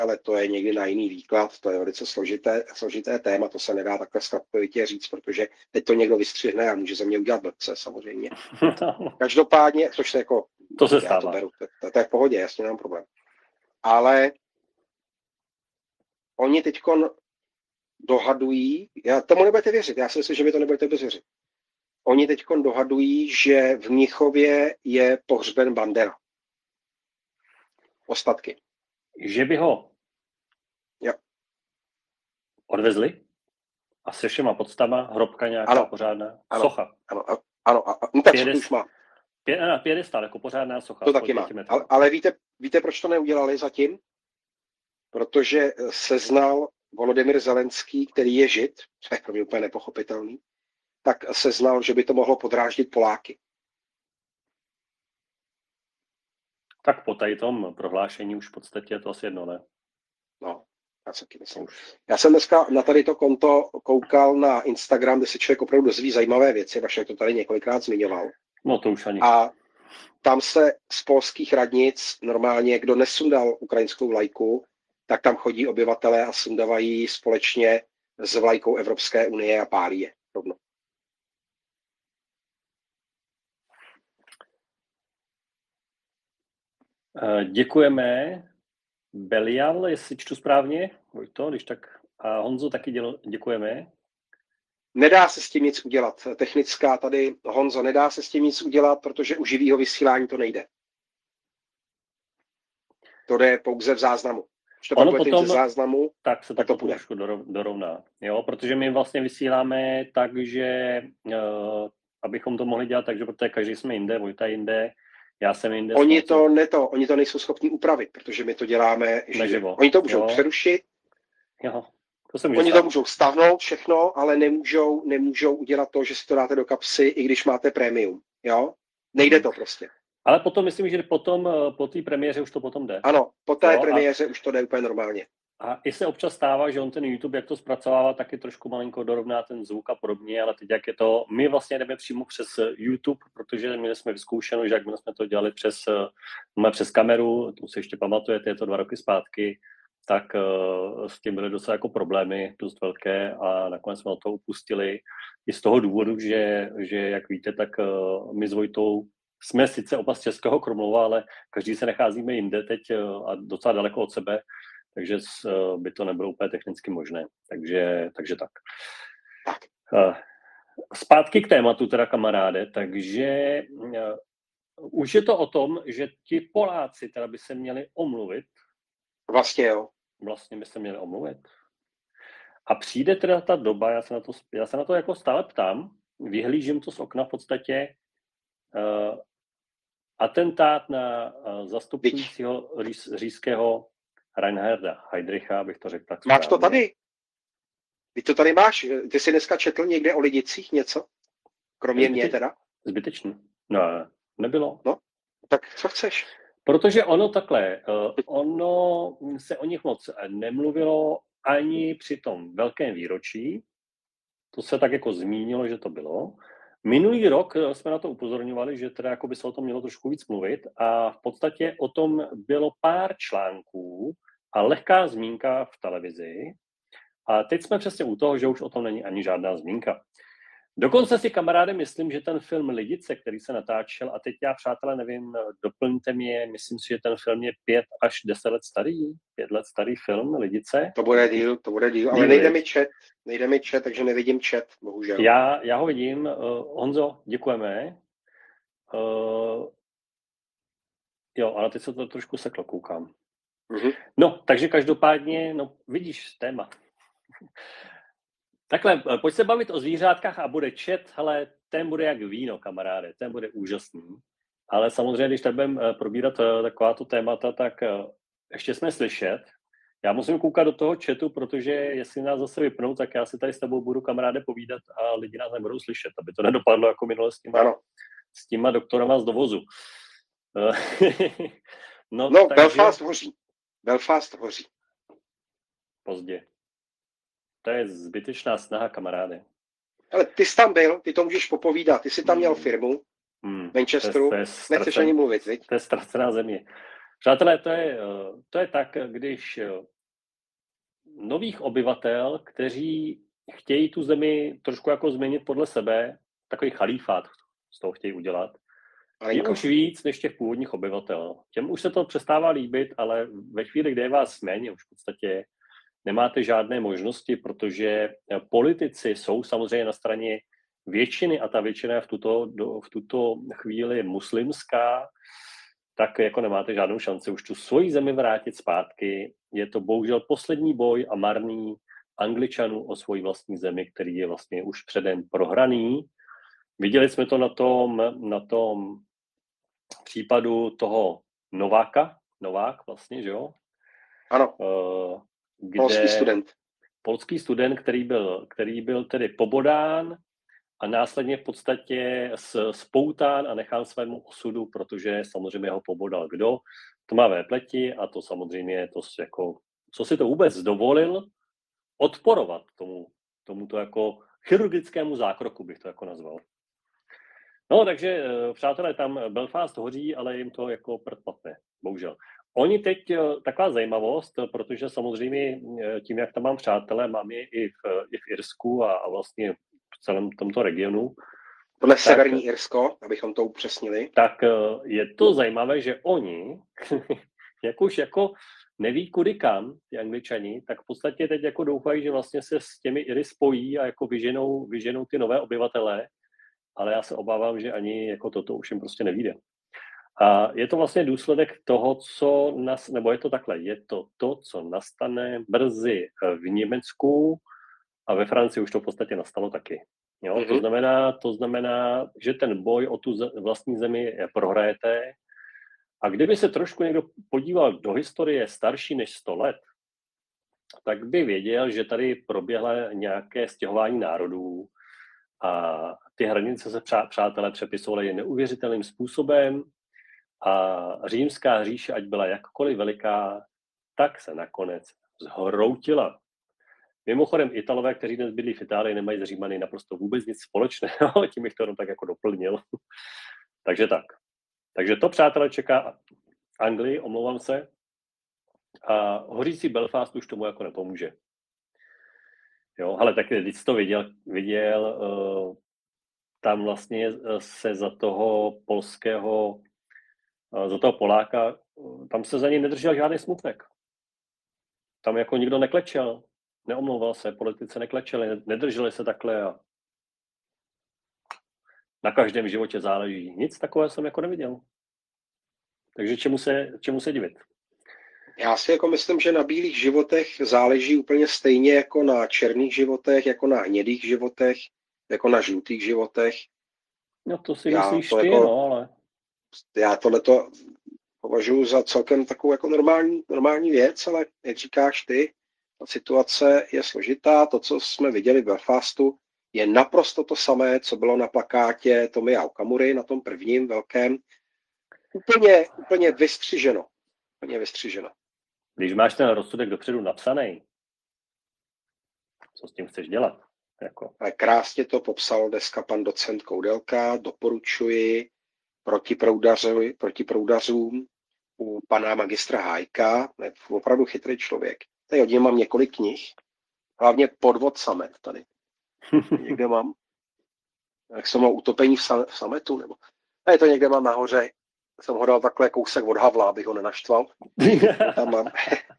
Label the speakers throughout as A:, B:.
A: ale to je někdy na jiný výklad, to je velice složité téma, to se nedá takhle zkratovitě říct, protože teď to někdo vystřihne a může ze mě udělat blbce, samozřejmě. Každopádně, což se jako,
B: to se
A: já
B: stává.
A: to beru, to je v pohodě, jasně, nemám problém. Ale oni teďkon dohadují, já tomu nebudete věřit, já si myslím, že mi to nebudete věřit. Oni teďkon dohadují, že v Mnichově je pohřben Bandera. Ostatky.
B: Že by ho odvezli a se všema podstama, hrobka nějaká pořádná, socha.
A: Ano, tak už má.
B: Piedestal, jako pořádná socha.
A: To taky má. Ale víte, proč to neudělali zatím? Protože seznal Volodymyr Zelenský, který je Žid, co je pro mě úplně nepochopitelný, tak seznal, že by to mohlo podráždit Poláky.
B: Tak po tady tom prohlášení už v podstatě je to asi jedno, ne?
A: No, já taky myslím. Já jsem dneska na tady to konto koukal na Instagram, kde se člověk opravdu dozví zajímavé věci, Vašek to tady několikrát zmiňoval.
B: No to už ani.
A: A tam se z polských radnic normálně, kdo nesundal ukrajinskou vlajku, tak tam chodí obyvatelé a sundavají společně s vlajkou Evropské unie a pálí je rovno.
B: Děkujeme. Belial, jestli čtu správně, Vojto, když tak. A Honzo taky děkujeme.
A: Nedá se s tím nic udělat. Technická tady, Honzo, nedá se s tím nic udělat, protože u živého vysílání to nejde. To jde pouze v záznamu. Když to ono potom ze záznamu,
B: tak se to trošku dorovná. Jo, protože my vlastně vysíláme tak, že abychom to mohli dělat, takže protože každý jsme jinde, Vojta jinde, já jsem jinde.
A: Oni to nejsou schopni upravit, protože my to děláme
B: naživo.
A: Oni to můžou přerušit.
B: Jo.
A: Oni to můžou stavnout všechno, ale nemůžou udělat to, že si to dáte do kapsy, i když máte prémium. Jo? Nejde to prostě.
B: Ale potom myslím, že po té premiéře už to potom jde.
A: Ano, po té premiéře už to jde úplně normálně.
B: A i se občas stává, že on ten YouTube, jak to zpracovává, taky trošku malinko dorovná ten zvuk a podobně, ale teď jak je to, my vlastně jdeme přímo přes YouTube, protože my jsme vyzkoušeno, že jak my jsme to dělali přes kameru, tu si ještě pamatujete, je to 2 roky zpátky, tak s tím byly docela jako problémy dost velké a nakonec jsme od toho upustili. I z toho důvodu, že jak víte, tak my s Vojtou jsme sice oba z Českého Krumlova, ale každý se nacházíme jinde teď a docela daleko od sebe, takže by to nebylo úplně technicky možné. Takže tak. Zpátky k tématu teda, kamaráde, takže už je to o tom, že ti Poláci teda by se měli omluvit.
A: Vlastně jo.
B: Vlastně by se měli omluvit. A přijde teda ta doba, já se na to jako stále ptám, vyhlížím to z okna v podstatě, atentát na zastupujícího říšského Reinharda Heydricha, abych to řekl tak správně.
A: Máš to tady? Ty to tady máš? Ty jsi dneska četl někde o Lidicích něco? Kromě mě teda?
B: Zbytečný. No, nebylo.
A: No, tak co chceš?
B: Protože ono takhle, ono se o nich moc nemluvilo ani při tom velkém výročí. To se tak jako zmínilo, že to bylo. Minulý rok jsme na to upozorňovali, že teda jako by se o tom mělo trošku víc mluvit a v podstatě o tom bylo pár článků a lehká zmínka v televizi. A teď jsme přesně u toho, že už o tom není ani žádná zmínka. Dokonce si, kamaráde, myslím, že ten film Lidice, který se natáčel, a teď já, přátelé, nevím, doplňte mě, myslím si, že ten film je 5 až 10 let starý, 5 let starý film Lidice.
A: To bude díl, ale nejde mi chat, takže nevidím chat, bohužel.
B: Já ho vidím. Honzo, děkujeme. Jo, ale teď se to trošku seklo, koukám.
A: Mm-hmm.
B: No, takže každopádně, no vidíš, téma. Takhle, pojď se bavit o zvířátkách a bude chat, ale ten bude jak víno, kamaráde, ten bude úžasný. Ale samozřejmě, když tak budeme probírat takováto témata, tak ještě jsme slyšet. Já musím koukat do toho chatu, protože jestli nás zase vypnou, tak já si tady s tebou budu, kamaráde, povídat a lidi nás nebudou slyšet, aby to nedopadlo jako minule s těma doktorama z dovozu.
A: takže... Belfast hoří.
B: Pozdě. To je zbytečná snaha, kamaráde.
A: Ale ty jsi tam byl, ty to můžeš popovídat. Ty jsi tam měl firmu v Manchesteru. Nechceš ani mluvit, viď?
B: To je ztracená země. Přátelé, to je tak, když nových obyvatel, kteří chtějí tu zemi trošku jako změnit podle sebe, takový chalífát z toho chtějí udělat, je už víc než těch původních obyvatel. Těm už se to přestává líbit, ale ve chvíli, kdy je vás méně, už v podstatě nemáte žádné možnosti, protože politici jsou samozřejmě na straně většiny a ta většina je v tuto chvíli muslimská, tak jako nemáte žádnou šanci už tu svoji zemi vrátit zpátky. Je to bohužel poslední boj a marný Angličanů o svoji vlastní zemi, který je vlastně už předem prohraný. Viděli jsme to na tom případu toho Novák vlastně, že jo?
A: Ano, polský student, který byl tedy pobodán a následně v podstatě spoután a nechal svému osudu, protože samozřejmě ho pobodal kdo? Tmavé pleti a to samozřejmě co si to vůbec dovolil odporovat tomuto jako chirurgickému zákroku, bych to jako nazval. No, takže přátelé, tam Belfast hoří, ale jim to jako prd-patne, bohužel. Oni teď, taková zajímavost, protože samozřejmě tím, jak tam mám přátelé, mám je i v Irsku a vlastně v celém tomto regionu. Tohle severní Irsko, abychom to upřesnili.
B: Tak je to zajímavé, že oni, jak už jako neví kudy kam, ty Angličani, tak v podstatě teď jako doufají, že vlastně se s těmi Iry spojí a jako vyženou ty nové obyvatele, ale já se obávám, že ani jako toto už jim prostě nevyjde. A je to vlastně důsledek toho, nebo je to takhle, je to, co nastane brzy v Německu a ve Francii už to v podstatě nastalo taky. Jo? Mm-hmm. To znamená, že ten boj o tu vlastní zemi prohrajete a kdyby se trošku někdo podíval do historie starší než 100 let, tak by věděl, že tady proběhlo nějaké stěhování národů a ty hranice se přátelé přepisovaly neuvěřitelným způsobem a římská říše, ať byla jakkoliv veliká, tak se nakonec zhroutila. Mimochodem Italové, kteří dnes bydlí v Itálii, nemají s Římany naprosto vůbec nic společného, tím bych to jenom tak jako doplnil. Takže tak. Takže to, přátelé, čeká Anglii, omlouvám se, a hořící Belfast už tomu jako nepomůže. Jo, ale tak když jsi to viděl, tam vlastně se za toho polského, za toho Poláka, tam se za něj nedržel žádný smutek. Tam jako nikdo neklečel, neomlouval se, politici neklečeli, nedrželi se takhle a na každém životě záleží. Nic takového jsem jako neviděl. Takže čemu se divit?
A: Já si jako myslím, že na bílých životech záleží úplně stejně jako na černých životech, jako na hnědých životech, jako na žlutých životech.
B: No to si myslíš ty, jako, no, ale...
A: Já tohleto považuji za celkem takovou jako normální věc, ale jak říkáš ty, ta situace je složitá. To, co jsme viděli v Belfastu, je naprosto to samé, co bylo na plakátě Tomia Okamury, na tom prvním velkém. Úplně vystřiženo.
B: Když máš ten rozsudek dopředu napsaný, co s tím chceš dělat? Jako.
A: Ale krásně to popsal dneska pan docent Koudelka, doporučuji proti proudařům u pana magistra Hájka, je opravdu chytrý člověk. Tady od něj mám několik knih, hlavně Podvod samet tady. Někde mám, jak jsem měl Utopení v sametu, nebo tady to někde mám nahoře, jsem ho dal takhle kousek od Havla, abych ho nenaštval. Tam mám.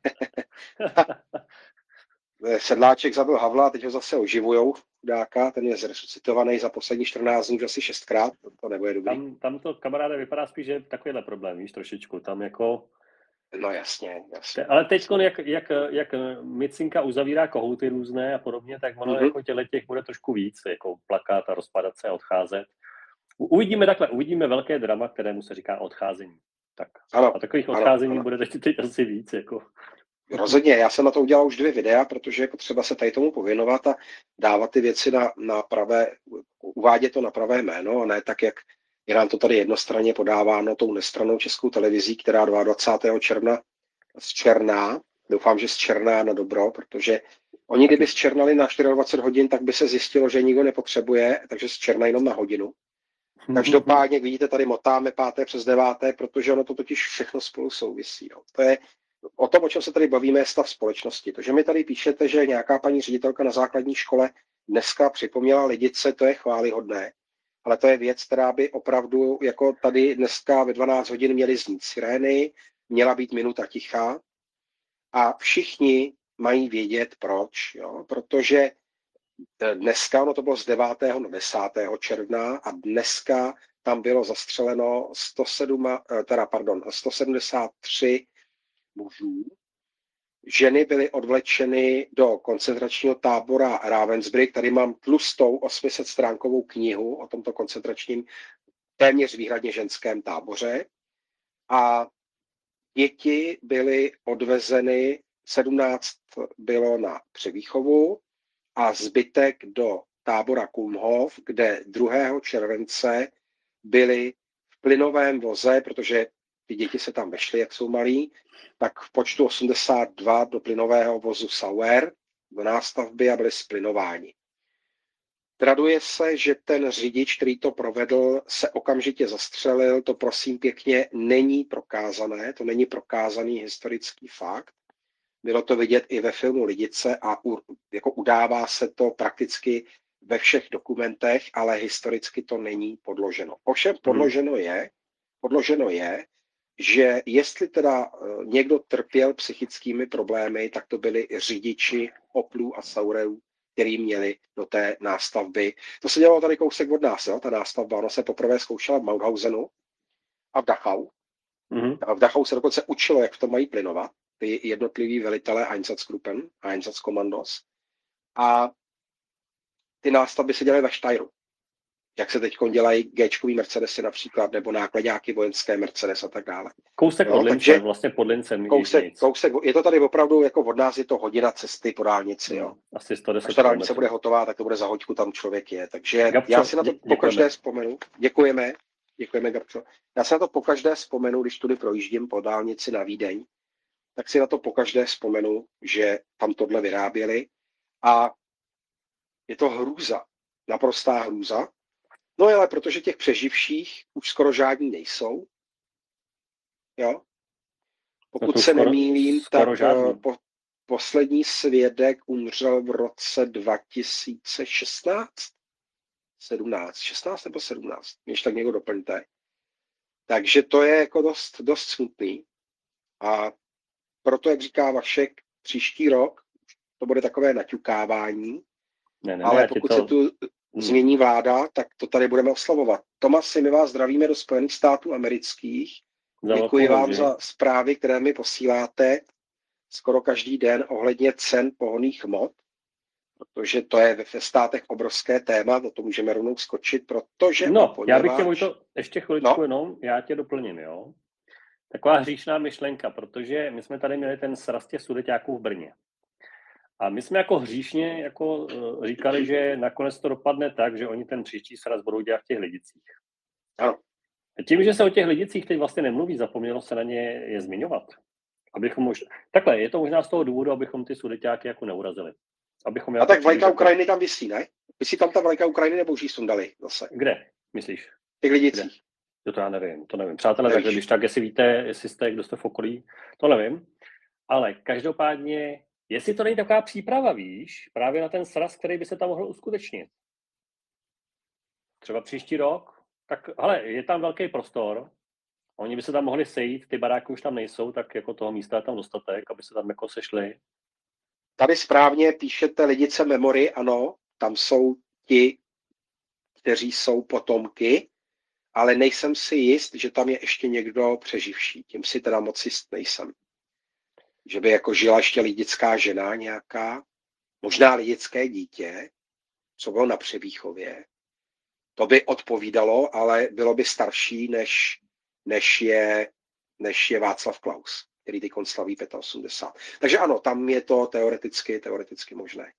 A: Sedláček zabil Havla, teď ho zase oživujou, chudáka, ten je zresuscitovaný za poslední 14 dní už asi 6krát, to nebude dobrý.
B: Tam to, kamaráde, vypadá spíš, že takovýhle problém, víš, trošičku, tam jako...
A: No jasně.
B: Ale teď, jak Micinka uzavírá kohouty různé a podobně, tak ono jako těch bude trošku víc, jako plakat a rozpadat se a odcházet. Uvidíme velké drama, kterému se říká odcházení. Tak.
A: Ano,
B: a takových odcházení bude teď asi víc, jako...
A: Rozhodně, já jsem na to udělal už 2 videa, protože je potřeba se tady tomu pověnovat a dávat ty věci na pravé, uvádět to na pravé jméno a ne tak, jak je nám to tady jednostranně podáváno tou nestrannou českou televizí, která 22. června zčerná, doufám, že zčerná na dobro, protože oni kdyby zčernali na 24 hodin, tak by se zjistilo, že nikdo nepotřebuje, takže zčerná jenom na hodinu. Každopádně, jak vidíte, tady motáme 5. přes 9., protože ono to totiž všechno spolu souvisí. Jo. To je o tom, o čem se tady bavíme, je stav společnosti. To, že mi tady píšete, že nějaká paní ředitelka na základní škole dneska připomněla Lidice, to je chvályhodné. Ale to je věc, která by opravdu, jako tady dneska ve 12 hodin měly znít sirény, měla být minuta ticha a všichni mají vědět proč, jo? Protože dneska, ono to bylo z 9. na 10. června a dneska tam bylo zastřeleno 173 mužů. Ženy byly odvlečeny do koncentračního tábora Ravensbrück. Tady mám tlustou 800stránkovou knihu o tomto koncentračním téměř výhradně ženském táboře. A děti byly odvezeny, 17 bylo na převýchovu a zbytek do tábora Kulmhof, kde 2. července byly v plynovém voze, protože ty děti se tam vešly, jak jsou malí, tak v počtu 82 do plynového vozu Sauer do nástavby a byli splinováni. Traduje se, že ten řidič, který to provedl, se okamžitě zastřelil. To prosím pěkně není prokázané, to není prokázaný historický fakt. Bylo to vidět i ve filmu Lidice a jako udává se to prakticky ve všech dokumentech, ale historicky to není podloženo. Ovšem podloženo je, že jestli teda někdo trpěl psychickými problémy, tak to byli řidiči Oplů a Sauerů, který měli do té nástavby. To se dělalo tady kousek od nás, jo? Ta nástavba, ona se poprvé zkoušela v Mauthausenu a v Dachau. A v Dachau se dokonce učilo, jak v tom mají plynovat, ty jednotliví velitelé Einsatzgruppen, Einsatzkommandos. A ty nástavby se dělaly ve Steyru. Jak se teď dělají G-čkový Mercedesy například, nebo nákladáky vojenské Mercedes a tak dále.
B: Kousek od Lince, vlastně pod Lincem.
A: Kousek, je to tady opravdu, jako od nás je to hodina cesty po dálnici. Jo.
B: Asi 110
A: Až ta dálnice bude hotová, tak to bude za hoďku, tam člověk je. Takže Gabčo, já si na to pokaždé vzpomenu. Děkujeme, Gabčo. Já si na to pokaždé vzpomenu, když tudy projíždím po dálnici na Vídeň, tak si na to pokaždé vzpomenu, že tam tohle vyráběli. A je to hrůza, naprostá hrůza. No ale protože těch přeživších už skoro žádní nejsou. Jo? Pokud se nemýlím, tak poslední svědek umřel v roce 2016. 16 nebo 17, když tak někdo doplňte. Takže to je jako dost smutný. A proto, jak říká Vašek, příští rok to bude takové naťukávání, ale pokud se tu změní vláda, tak to tady budeme oslavovat. Tomasi, my vás zdravíme do Spojených států amerických. Děkuji vám za zprávy, které mi posíláte skoro každý den ohledně cen pohonných hmot, protože to je ve státech obrovské téma, do toho můžeme rovnou skočit, protože...
B: Já bych tě možná ještě chviličku jenom, já tě doplním, jo. Taková hříšná myšlenka, protože my jsme tady měli ten sraz těch sudeťáků v Brně. A my jsme jako hříšně jako říkali, že nakonec to dopadne tak, že oni ten příští sraz budou dělat v těch Lidicích.
A: Ano.
B: A tím, že se o těch Lidicích teď vlastně nemluví, zapomnělo se na ně je zmiňovat. Takhle, je to možná z toho důvodu, abychom ty sudeťáky jako neurazili.
A: A tak vlajka Ukrajiny tam visí, ne? Visí tam ta vlajka Ukrajiny, nebo už ji sundali zase?
B: Kde, myslíš?
A: V těch Lidicích.
B: To já nevím, to nevím. Přátelé, takže když tak, jestli víte, jestli jste, kdo jste v okolí, to nevím. Ale každopádně, jestli to není taková příprava, víš, právě na ten sraz, který by se tam mohl uskutečnit. Třeba příští rok, tak hele, je tam velký prostor, oni by se tam mohli sejít, ty baráky už tam nejsou, tak jako toho místa je tam dostatek, aby se tam jako sešli.
A: Tady správně píšete Lidice Memory, ano, tam jsou ti, kteří jsou potomky, ale nejsem si jist, že tam je ještě někdo přeživší. Tím si teda moc jist nejsem. Že by jako žila ještě lidická žena nějaká, možná lidické dítě, co bylo na převýchově. To by odpovídalo, ale bylo by starší, než je Václav Klaus, který teď slaví 85. Takže ano, tam je to teoreticky možné.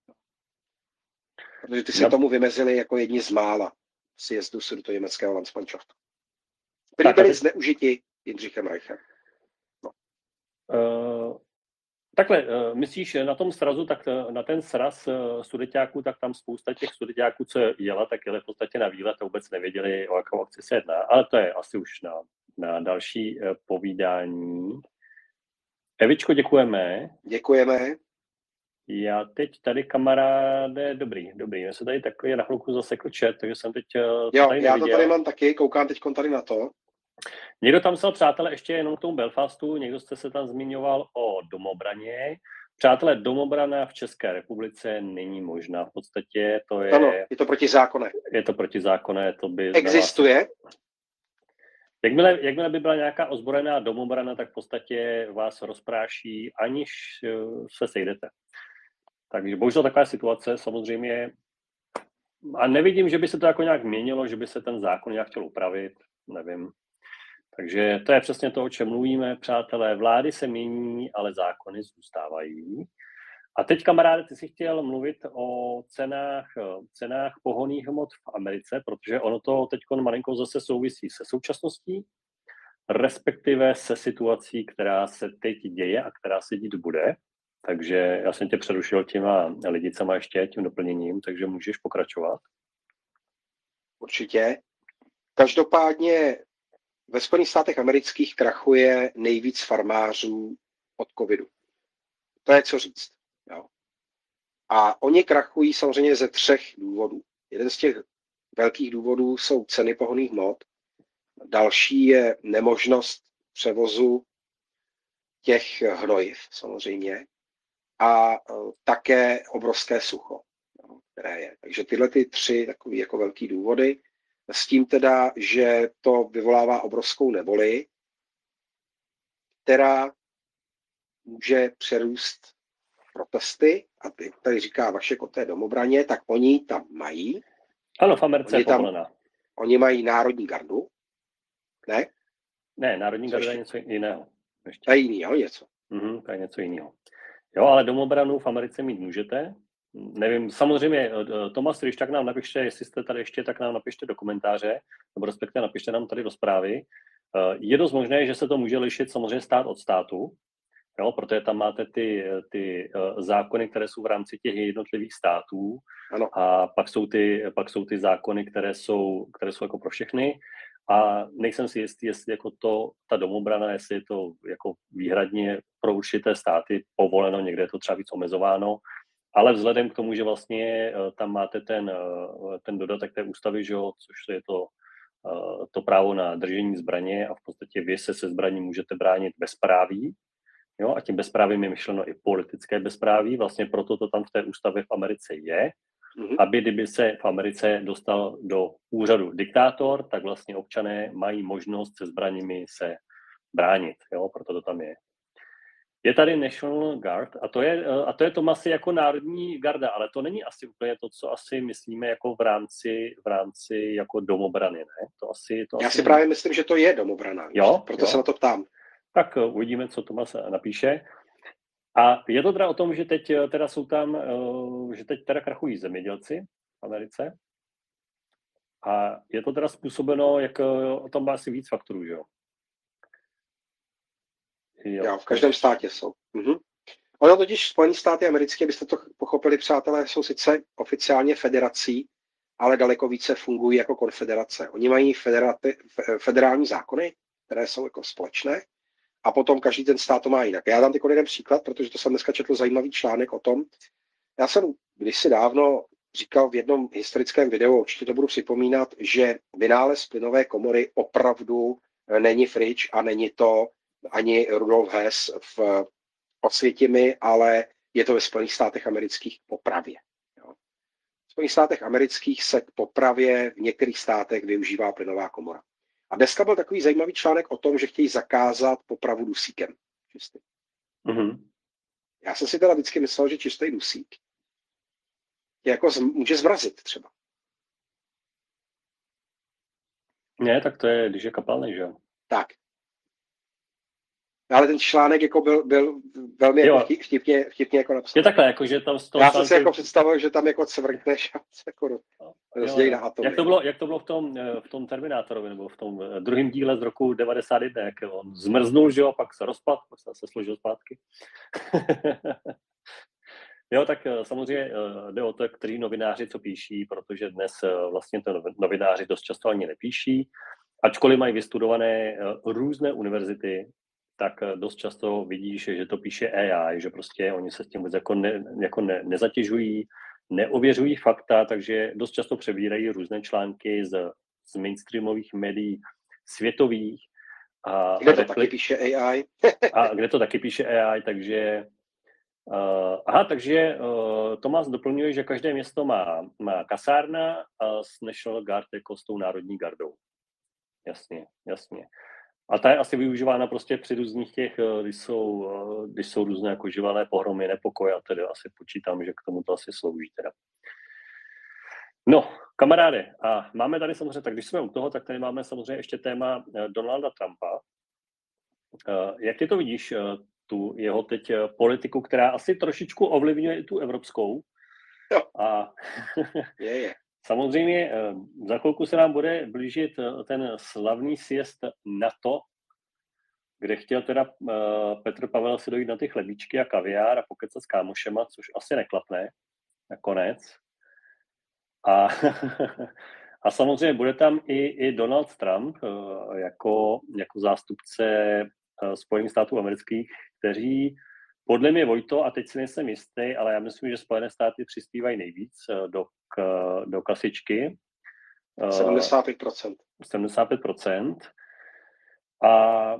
A: Protože ty se tomu vymezili jako jedni z mála sjezdu sudetoněmeckého Landsmannschaftu. Byli zneužiti Jindřichem Reichem. No.
B: Takhle, myslíš na tom srazu, tak na ten sraz studentáků, tak tam spousta těch studentáků, co jela, tak jeli v podstatě na výlet a vůbec nevěděli, o jakou akci se jedná. Ale to je asi už na další povídání. Evičko, děkujeme.
A: Děkujeme.
B: Já teď tady, kamaráde, dobrý, já se tady takový na chvilku zasekl chat, takže jsem teď
A: Jo,
B: tady
A: já
B: neviděl.
A: to tady mám taky, koukám teď tady na to.
B: Někdo tam psal, přátelé, ještě jenom k tomu Belfastu, někdo jste se tam zmiňoval o domobraně. Přátelé, domobrana v České republice není možná. V podstatě to je...
A: Ano, je to protizákonné.
B: Je to protizákonné, to by...
A: Existuje?
B: Jakmile by byla nějaká ozbrojená domobrana, tak v podstatě vás rozpráší, aniž se sejdete. Takže bohužel taková situace samozřejmě... A nevidím, že by se to jako nějak měnilo, že by se ten zákon nějak chtěl upravit, nevím. Takže to je přesně to, o čem mluvíme, přátelé. Vlády se mění, ale zákony zůstávají. A teď, kamaráde, ty jsi chtěl mluvit o cenách pohonných hmot v Americe, protože ono to teď malinko zase souvisí se současností, respektive se situací, která se teď děje a která se dít bude. Takže já jsem tě přerušil těma lidicama ještě, tím doplněním, takže můžeš pokračovat.
A: Určitě. Každopádně ve Spojených státech amerických krachuje nejvíc farmářů od covidu. To je co říct. Jo. A oni krachují samozřejmě ze 3 důvodů. Jeden z těch velkých důvodů jsou ceny pohonných hmot. Další je nemožnost převozu těch hnojiv samozřejmě. A také obrovské sucho, které je. Takže tyhle 3 takové jako velký důvody. S tím teda, že to vyvolává obrovskou nevoli, která může přerůst protesty. A ty tady říká Vašek o té domobraně, tak oni tam mají.
B: Ano, v Americe je povolená.
A: Oni mají národní gardu, ne?
B: Ne, národní garda je něco jiného. Ještě.
A: To je jiný, jo, něco.
B: To je něco jiného. Jo, ale domobranu v Americe mít můžete. Nevím, samozřejmě, Tomas, když tak nám napište, jestli jste tady ještě, tak nám napište do komentáře, nebo respektive napište nám tady do zprávy. Je dost možné, že se to může lišit samozřejmě stát od státu, jo, protože tam máte ty zákony, které jsou v rámci těch jednotlivých států.
A: Ano.
B: A pak jsou ty zákony, které jsou jako pro všechny. A nejsem si jistý, jestli jako ta domobrana, jestli je to jako výhradně pro určité státy povoleno, někde je to třeba víc omezováno, ale vzhledem k tomu, že vlastně tam máte ten dodatek té ústavy, že jo, což je to právo na držení zbraně a v podstatě vy se zbraní můžete bránit bezpráví, jo, a tím bezprávím je myšleno i politické bezpráví, vlastně proto to tam v té ústavě v Americe je, aby kdyby se v Americe dostal do úřadu diktátor, tak vlastně občané mají možnost se zbraněmi se bránit, jo, proto to tam je. Je tady National Guard a to je Tomasi jako národní garda, ale to není asi úplně to, co asi myslíme jako v rámci jako domobrany, ne?
A: Já si právě myslím, že to je domobrana,
B: jo,
A: proto se na to ptám.
B: Tak uvidíme, co Tomas napíše. A je to teda o tom, že teď teda jsou tam, že teď teda krachují zemědělci v Americe. A je to teda způsobeno, jak o tom má asi víc faktorů, že jo?
A: Jo, v každém státě jsou. Ono totiž Spojené státy americké, byste to pochopili, přátelé, jsou sice oficiálně federací, ale daleko více fungují jako konfederace. Oni mají federální zákony, které jsou jako společné, a potom každý ten stát to má jinak. Já dám teď jeden příklad, protože to jsem dneska četl zajímavý článek o tom. Já jsem kdysi dávno říkal v jednom historickém videu, určitě to budu připomínat, že vynález plynové komory opravdu není Fridge a není to ani Rudolf Hess v Osvětimi, ale je to ve Spojených státech amerických k popravě. Jo. V Spojených státech amerických se k popravě v některých státech využívá plynová komora. A dneska byl takový zajímavý článek o tom, že chtějí zakázat popravu dusíkem. Čistý. Já jsem si teda vždycky myslel, že čistý dusík jako může zmrazit třeba.
B: Ne, tak to je, když je kapalný, že jo?
A: Tak. Ale ten článek jako byl velmi jako vtipně jako napsaný.
B: Je takhle, jako, že tam z toho
A: já jsem si jako představil, že tam jako cvrkneš a jako rozdělí na atomy.
B: Jak to bylo v tom Terminátorovi, nebo v tom druhém díle z roku 91, jak on zmrznul, že jo, pak se rozpad, pak se složil zpátky. Jo, tak samozřejmě jde o to, kteří novináři co píší, protože dnes vlastně to novináři dost často ani nepíší. Ačkoliv mají vystudované různé univerzity, tak dost často vidíš, že to píše AI, že prostě oni se s tím nezatěžují, neověřují fakta, takže dost často přebírají různé články z mainstreamových médií světových.
A: Kde to taky píše AI?
B: Kde to taky píše AI, takže Tomás doplňuje, že každé město má kasárna s National Guard jako s tou národní gardou. Jasně. A ta je asi využívána prostě při různých těch, když jsou různé jako živelné pohromy, nepokoje a tedy asi počítám, že k tomu to asi slouží teda. No, kamaráde, a máme tady samozřejmě, tak když jsme u toho, tak tady máme samozřejmě ještě téma Donalda Trumpa. Jak ty to vidíš, tu jeho teď politiku, která asi trošičku ovlivňuje i tu evropskou?
A: Jo.
B: A
A: je.
B: Samozřejmě za chvilku se nám bude blížit ten slavný sjezd NATO, kde chtěl teda Petr Pavel si dojít na ty chlebíčky a kaviár a pokecat s kámošema, což asi neklapne nakonec. A samozřejmě bude tam i Donald Trump jako zástupce Spojených států amerických, kteří podle mě, Vojto, a teď si nejsem jistý, ale já myslím, že Spojené státy přispívají nejvíc do kasičky.
A: 75%.
B: 75%. A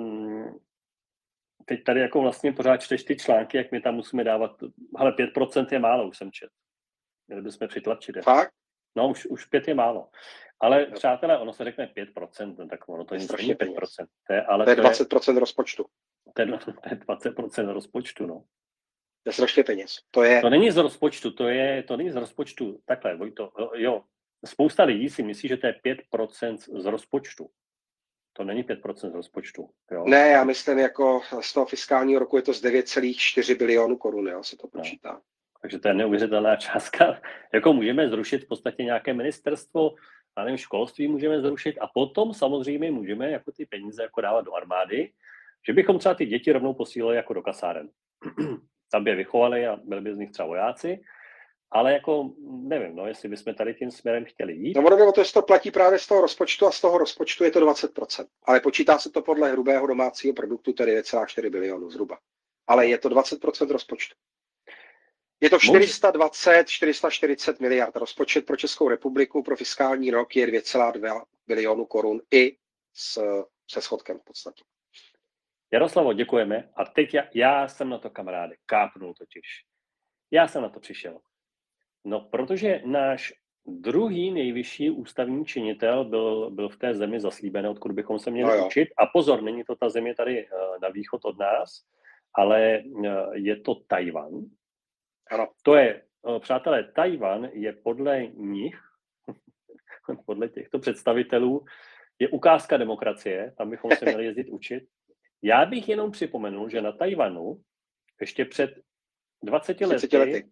B: teď tady jako vlastně pořád čteš ty články, jak my tam musíme dávat. Hele, 5% je málo, už jsem čet. Měli bychom přitlačit.
A: Fakt?
B: No, už 5 je málo. Ale přátelé, ono se řekne 5%, tak ono to není 5%.
A: To je 20% rozpočtu.
B: To je 20% rozpočtu, no.
A: To je strašně peněz.
B: To není z rozpočtu, to není z rozpočtu. Takhle, Vojto, jo. Spousta lidí si myslí, že to je 5% z rozpočtu. To není 5% z rozpočtu. Jo?
A: Ne, já myslím, jako z toho fiskálního roku je to z 9,4 bilionu korun, jo, se to počítá.
B: No. Takže to je neuvěřitelná částka. Jako můžeme zrušit v podstatě nějaké ministerstvo, a nevím, školství můžeme zrušit a potom samozřejmě můžeme jako ty peníze jako dávat do armády, že bychom třeba ty děti rovnou posílali jako do kasáren. Tam by je vychovali a byli by z nich třeba vojáci, ale jako nevím, no, jestli bychom tady tím směrem chtěli jít.
A: No ono to platí právě z toho rozpočtu a z toho rozpočtu je to 20%. Ale počítá se to podle hrubého domácího produktu, tedy 9,4 bilionu zhruba. Ale je to 20% rozpočtu. Je to 420-440 miliard. Rozpočet pro Českou republiku pro fiskální rok je 2,2 bilionu korun i se schodkem v podstatě.
B: Jaroslavo, děkujeme. A teď já jsem na to, kamaráde, kápnul totiž. Já jsem na to přišel. No, protože náš druhý nejvyšší ústavní činitel byl v té zemi zaslíbený, odkud bychom se měli učit. A pozor, není to ta země tady na východ od nás, ale je to Tajvan.
A: Ano.
B: To je, přátelé, Tajvan je podle nich, podle těchto představitelů, je ukázka demokracie, tam bychom se měli jezdit učit. Já bych jenom připomenul, že na Tajvanu ještě před 20 lety.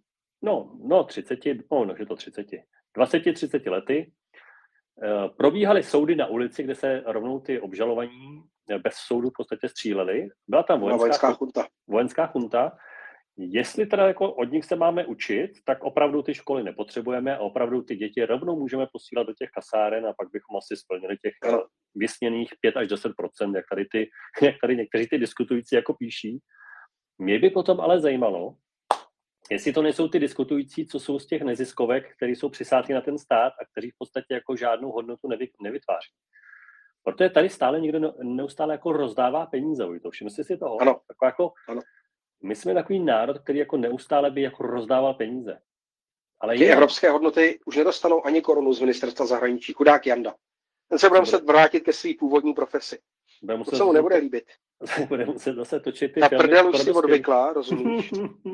B: 20-30 lety probíhaly soudy na ulici, kde se rovnou ty obžalovaní bez soudu v podstatě stříleli. Byla tam vojenská chunta. Jestli teda jako od nich se máme učit, tak opravdu ty školy nepotřebujeme a opravdu ty děti rovnou můžeme posílat do těch kasáren a pak bychom asi splnili těch vysněných 5 až 10%, jak tady někteří ty diskutující jako píší. Mě by potom ale zajímalo, jestli to nejsou ty diskutující, co jsou z těch neziskovek, které jsou přisáty na ten stát a kteří v podstatě jako žádnou hodnotu nevytváří. Protože tady stále někdo neustále jako rozdává peníze. Všimli jste si toho?
A: Ano.
B: Ano. My jsme takový národ, který jako neustále by jako rozdával peníze. Ale
A: ty evropské hodnoty už nedostanou ani korunu z ministerstva zahraničí. Chudák Janda. Ten se bude muset vrátit ke své původní profesi. To se mu nebude líbit.
B: Bude muset zase točit ty
A: filmy. Ta prdel už si odvykla, rozumíš?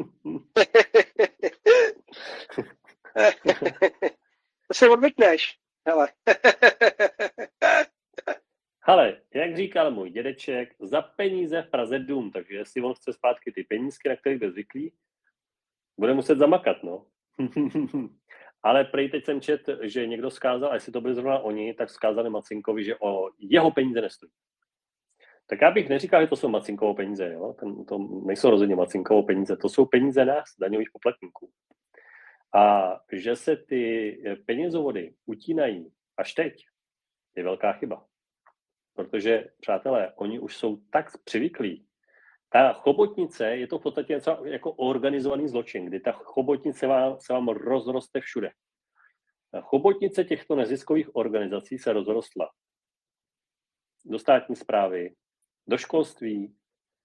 A: To se odvykneš. Hele,
B: jak říkal můj dědeček, za peníze v Praze dům, takže jestli on chce zpátky ty penízky, na které byl zvyklý, bude muset zamakat, no. Ale prej teď jsem četl, že někdo vzkázal, a jestli to byli zrovna oni, tak vzkázali Macinkovi, že o jeho peníze nestojí. Tak já bych neříkal, že to jsou Macinkovo peníze, jo? To nejsou rozhodně Macinkovo peníze, to jsou peníze nás, daňových poplatníků. A že se ty penězovody utínají až teď, je velká chyba. Protože, přátelé, oni už jsou tak přivyklí. Ta chobotnice je to v podstatě něco jako organizovaný zločin, kdy ta chobotnice se vám rozroste všude. Ta chobotnice těchto neziskových organizací se rozrostla do státní správy, do školství,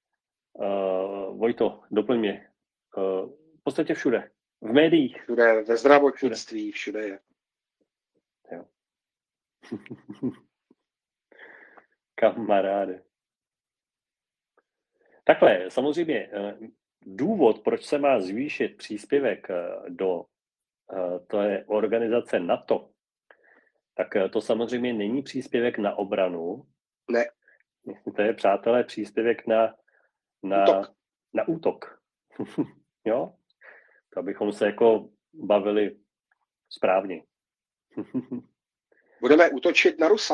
B: Vojto, doplň mě, v podstatě všude. V médiích.
A: Všude, ve zdravotnictví, všude je.
B: Jo. Kamaráde. Takhle, samozřejmě důvod, proč se má zvýšit příspěvek do té organizace NATO, tak to samozřejmě není příspěvek na obranu.
A: Ne.
B: To je, přátelé, příspěvek na útok. Jo? To abychom se jako bavili správně.
A: Budeme útočit na Rusa.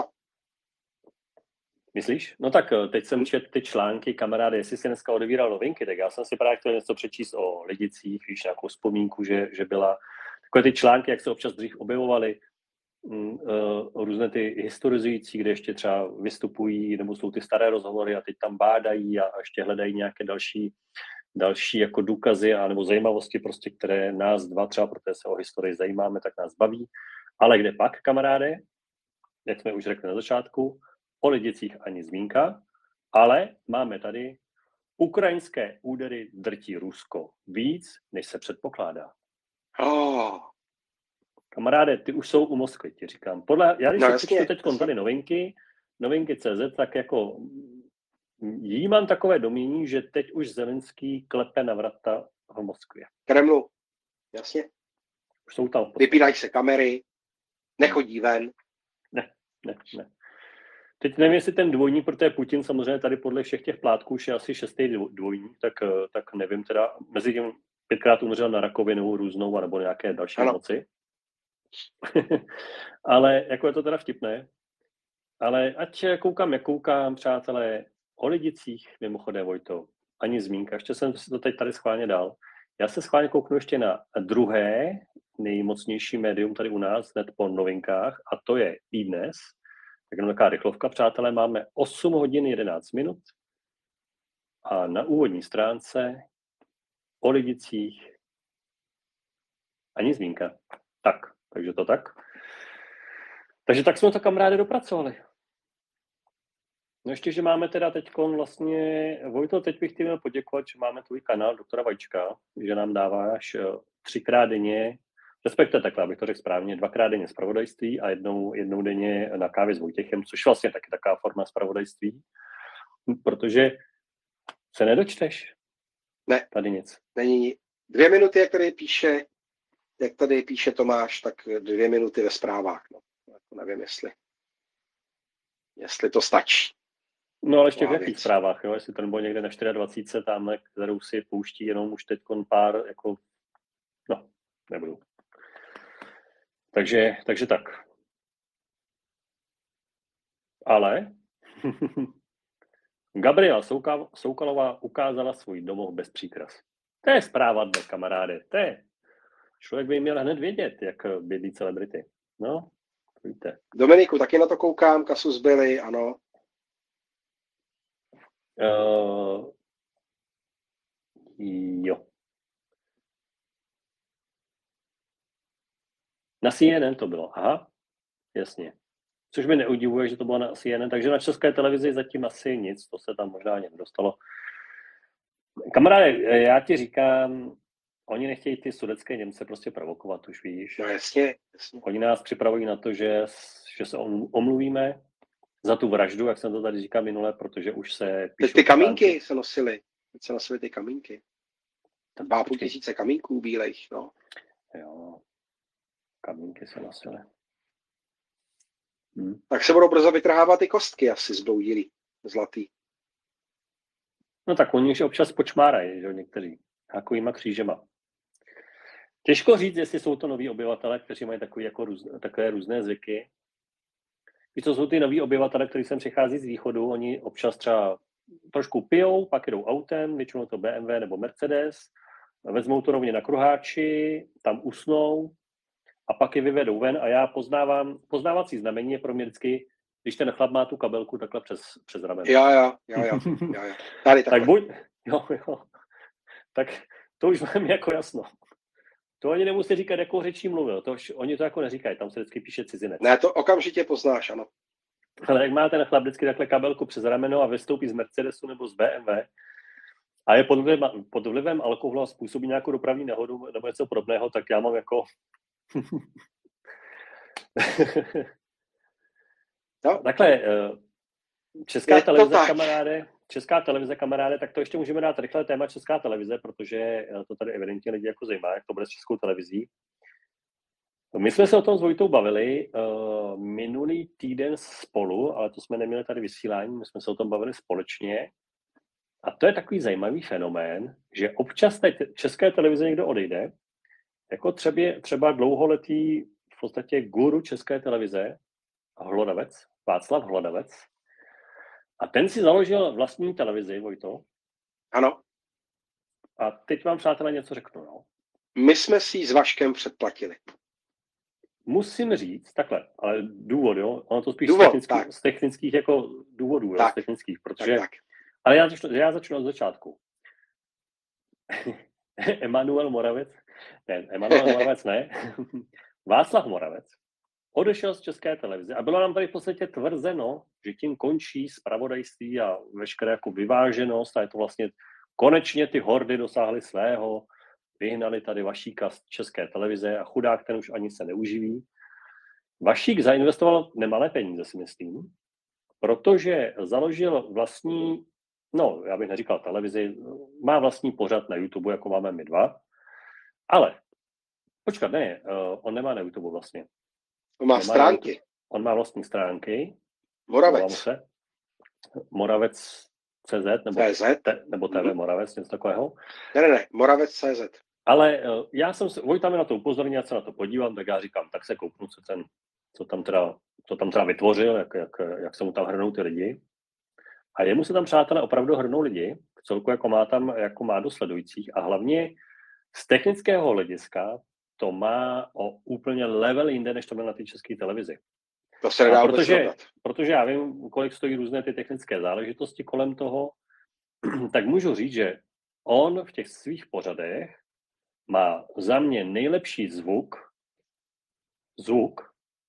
B: Myslíš? No tak teď jsem četl ty články, kamaráde, jestli si dneska odevíral novinky, tak já jsem si právě chtěl něco přečíst o Lidicích, víš, nějakou vzpomínku, že byla takové ty články, jak se občas dřív objevovaly, různé ty historizující, kde ještě třeba vystupují, nebo jsou ty staré rozhovory a teď tam bádají a ještě hledají nějaké další jako důkazy a nebo zajímavosti, prostě, které nás dva třeba, protože se o historii zajímáme, tak nás baví. Ale kde pak, kamaráde, jak jsme už řekli na začátku, o Lidicích ani zmínka, ale máme tady ukrajinské údery drtí Rusko víc, než se předpokládá.
A: Oh.
B: Kamaráde, ty už jsou u Moskvy, ti říkám. Já když si přečtu teď tady novinky CZ, tak jako jí mám takové domnění, že teď už Zelenský klepe na vrata v Moskvě.
A: Kremlu, jasně.
B: Už jsou tam.
A: Vypínají se kamery, nechodí ven.
B: Ne. Teď nevím, jestli ten dvojník, protože Putin samozřejmě tady podle všech těch plátků už je asi 6. dvojník, tak nevím teda, mezi tím 5krát umřel na rakovinu různou, nebo nějaké další nemoci. Ale jako je to teda vtipné. Ale ať koukám, jak koukám, přátelé, o Lidicích, mimochodem, Vojto, ani zmínka, ještě jsem si to teď tady schválně dal. Já se schválně kouknu ještě na druhé nejmocnější médium tady u nás, hned po novinkách, a to je iDnes. Tak jenom taková rychlovka, přátelé, máme 8 hodin 11 minut a na úvodní stránce o Lidicích ani zmínka. Takže to tak. Takže tak jsme to, kamaráde, dopracovali. No ještě, že máme teda teďkon vlastně, Vojto, teď bych chtěl poděkovat, že máme tvůj kanál doktora Vajíčka, že nám dáváš 3krát denně, respektive takhle, abych to řekl správně, 2krát denně zpravodajství a jednou denně na kávě s Vojtěchem, což vlastně taky taková forma zpravodajství, protože se nedočteš.
A: Ne.
B: Tady nic.
A: Není 2 minuty, jak tady píše Tomáš, tak 2 minuty ve zprávách. No. Nevím, jestli to stačí.
B: No ale ještě v jakých zprávách, jo? Jestli to nebo někde na 24, tamhle, kterou si pouští jenom už teď pár, jako, no, nebudu. Takže tak. Ale Gabriela Soukalová ukázala svůj domov bez příkras. To je zpráva dne, kamaráde. To je. Člověk by měl hned vědět, jak bydlí celebrity. No, víte.
A: Dominiku, taky na to koukám, Kasus Belli, ano.
B: Jo. Na CNN to bylo, aha, jasně. Což mi neudivuje, že to bylo na CNN, takže na České televizi zatím asi nic, to se tam možná ani nedostalo. Kamaráde, já ti říkám, oni nechtějí ty sudetské Němce prostě provokovat, už víš.
A: No jasně.
B: Oni nás připravují na to, že se omluvíme za tu vraždu, jak jsem to tady říkal minule, protože už se píšou...
A: Ty kamínky se nosily. Teď se nosily ty kamínky. 2,5 000 kamínků bílejch, no.
B: Jo, kamínky se nosily.
A: Tak se budou brzo vytrhávat ty kostky asi zbloudilý, zlatý.
B: No tak oni už občas počmárají, že někteří, takovýma křížema. Těžko říct, jestli jsou to noví obyvatele, kteří mají takové různé zvyky. Víš, to jsou ty noví obyvatele, kteří sem přichází z východu, oni občas třeba trošku pijou, pak jedou autem, většinou to BMW nebo Mercedes, vezmou to rovně na kruháči, tam usnou a pak je vyvedou ven a já poznávací znamení je pro mě vždycky, když ten chlap má tu kabelku takhle přes rameno.
A: Jo. Tady takhle.
B: Tak buď, jo. Tak to už mám jako jasno. To ani nemusí říkat, jakou řečí mluvil. Oni to jako neříkají, tam se vždycky píše cizinec.
A: Ne, to okamžitě poznáš, ano.
B: Ale jak má ten chlap vždycky takhle kabelku přes rameno a vystoupí z Mercedesu nebo z BMW a je pod vlivem alkoholu a způsobí nějakou dopravní nehodu nebo něco podobného, tak já mám jako...
A: No.
B: Takhle, Česká televize, kamaráde, tak to ještě můžeme dát rychle téma Česká televize, protože to tady evidentně lidi jako zajímá, jak to bude s Českou televizí. My jsme se o tom s Vojtou bavili minulý týden spolu, ale to jsme neměli tady vysílání, my jsme se o tom bavili společně. A to je takový zajímavý fenomén, že občas té České televize někdo odejde, jako třeba dlouholetý v podstatě guru České televize, Václav Hlodavec. A ten si založil vlastní televizi, Vojto.
A: Ano.
B: A teď vám, přátelé, něco řeknu. No.
A: My jsme si ji s Vaškem předplatili.
B: Musím říct, takhle, ale důvod, jo, ono to spíš z technických jako důvodů, jo, z technických, protože... Tak. Ale já začnu od začátku. Emanuel Moravec ne. Václav Moravec odešel z České televize a bylo nám tady v podstatě tvrzeno, že tím končí zpravodajství a veškeré jako vyváženost a je to vlastně konečně ty hordy dosáhly svého, vyhnali tady Vašíka z České televize a chudák ten už ani se neuživí. Vašík zainvestoval nemalé peníze, si myslím, protože založil vlastní, já bych neříkal televizi, má vlastní pořad na YouTube, jako máme my dva, ale počkat, ne, on nemá na YouTube vlastně.
A: On má stránky.
B: On má vlastní stránky. Moravec.cz nebo TV Moravec, něco takového.
A: Ne, Moravec.cz.
B: Ale já jsem se, Vojta mi na to upozornil, já se na to podívám, tak já říkám, tak se kouknu, co tam teda vytvořil, jak se mu tam hrnou ty lidi. A jemu se tam, přátelé, opravdu hrnou lidi, celku jako má do sledujících a hlavně z technického hlediska to má o úplně level jinde, než to bylo na té České televizi.
A: To se nedá vůbec srovnat.
B: Protože já vím, kolik stojí různé ty technické záležitosti kolem toho, tak můžu říct, že on v těch svých pořadech má za mě nejlepší zvuk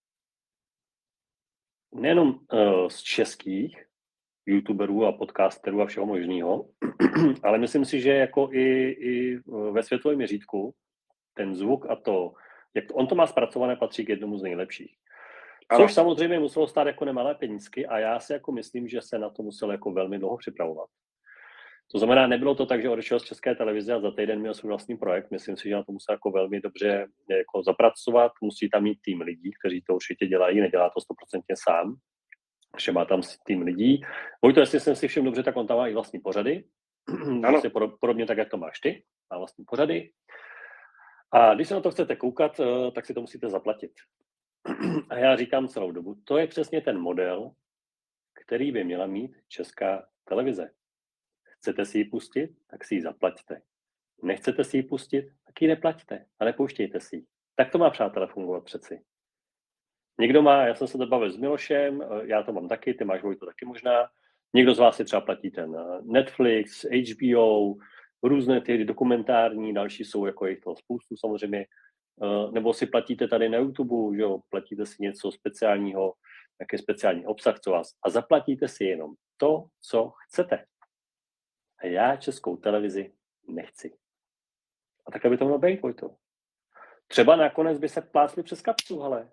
B: nejenom z českých youtuberů a podcasterů a všeho možného, ale myslím si, že jako i ve světovém měřítku ten zvuk a to, jak on to má zpracované, patří k jednomu z nejlepších. Což samozřejmě muselo stát jako nemalé penízky a já si jako myslím, že se na to musel jako velmi dlouho připravovat. To znamená, nebylo to tak, že odešel z České televize a za týden měl svůj vlastní projekt. Myslím si, že na to musel jako velmi dobře jako zapracovat. Musí tam mít tým lidí, kteří to určitě dělají, nedělá to 100% sám. Že má tam tým lidí. Vojto, jestli jsem si všem dobře, tak on tam má i vlastní pořady. Vlastně podobně tak, jak to máš ty. Má vlastní pořady. A když se na to chcete koukat, tak si to musíte zaplatit. A já říkám celou dobu, to je přesně ten model, který by měla mít Česká televize. Chcete si ji pustit, tak si ji zaplaťte. Nechcete si ji pustit, tak ji neplaťte a nepouštějte si ji. Tak to má, přátelé, fungovat přeci. Někdo má, já jsem se to bavil s Milošem, já to mám taky, ty máš, Vojto, taky možná. Někdo z vás si třeba platí ten Netflix, HBO, různé ty dokumentární, další jsou jako jich toho spoustu samozřejmě. Nebo si platíte tady na YouTube, že jo, platíte si něco speciálního, nějaký speciální obsah, co vás, a zaplatíte si jenom to, co chcete. A já Českou televizi nechci. A takhle by to mělo být, Vojto. Třeba nakonec by se plásli přes kapsu, hele.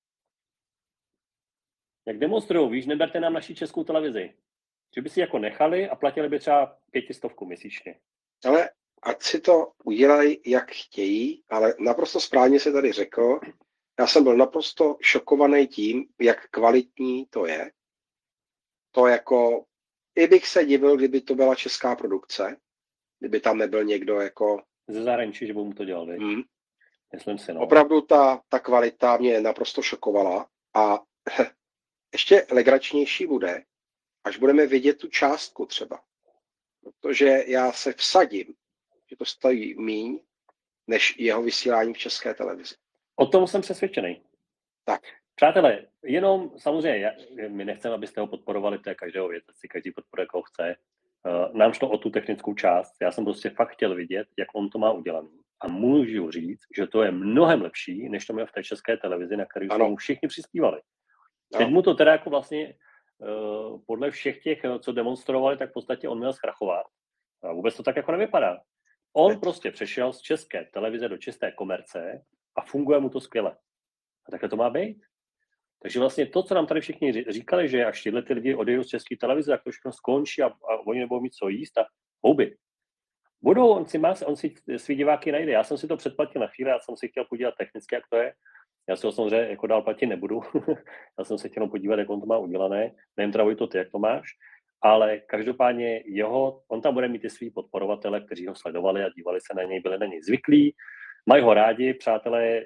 B: Jak demonstrujou, víš, neberte nám naši Českou televizi. Že by si jako nechali a platili by třeba 500 měsíčně.
A: Ale ať si to udělají, jak chtějí, ale naprosto správně se tady řekl, já jsem byl naprosto šokovaný tím, jak kvalitní to je. To jako i bych se divil, kdyby to byla česká produkce, kdyby tam nebyl někdo jako...
B: Ze zahraničí, že by mu to dělal, Myslím si, no.
A: Opravdu ta kvalita mě naprosto šokovala a ještě legračnější bude, až budeme vidět tu částku třeba. Protože já se vsadím, že to stojí míň, než jeho vysílání v České televizi.
B: O tom jsem přesvědčený.
A: Tak.
B: Přátelé, jenom samozřejmě, my nechceme, abyste ho podporovali, to je každého věc, si každý podporuje, koho chce. Nám šlo o tu technickou část, já jsem prostě fakt chtěl vidět, jak on to má udělaný. A můžu říct, že to je mnohem lepší, než to měl v té české televizi, na který jsme mu všichni přispívali. Teď mu to teda jako vlastně podle všech těch, co demonstrovali, tak v podstatě on měl zkrachovat. A vůbec to tak jako nevypadá. On prostě přešel z české televize do čisté komerce a funguje mu to skvěle. A takhle to má být. Takže vlastně to, co nám tady všichni říkali, že až tyhle ty lidi odejdou z české televize, tak to všechno skončí a oni nebudou mít co jíst a houby. Budou, on si svý diváky najde. Já jsem si to předplatil na chvíli, já jsem si chtěl podívat technicky, jak to je. Já si ho samozřejmě jako dál platit nebudu. Já jsem se chtěl podívat, jak on to má udělané. Nevím teda, Vojto, ty, jak to máš. Ale každopádně on tam bude mít i svý podporovatele, kteří ho sledovali a dívali se na něj, byli na něj zvyklí. Mají ho rádi, přátelé,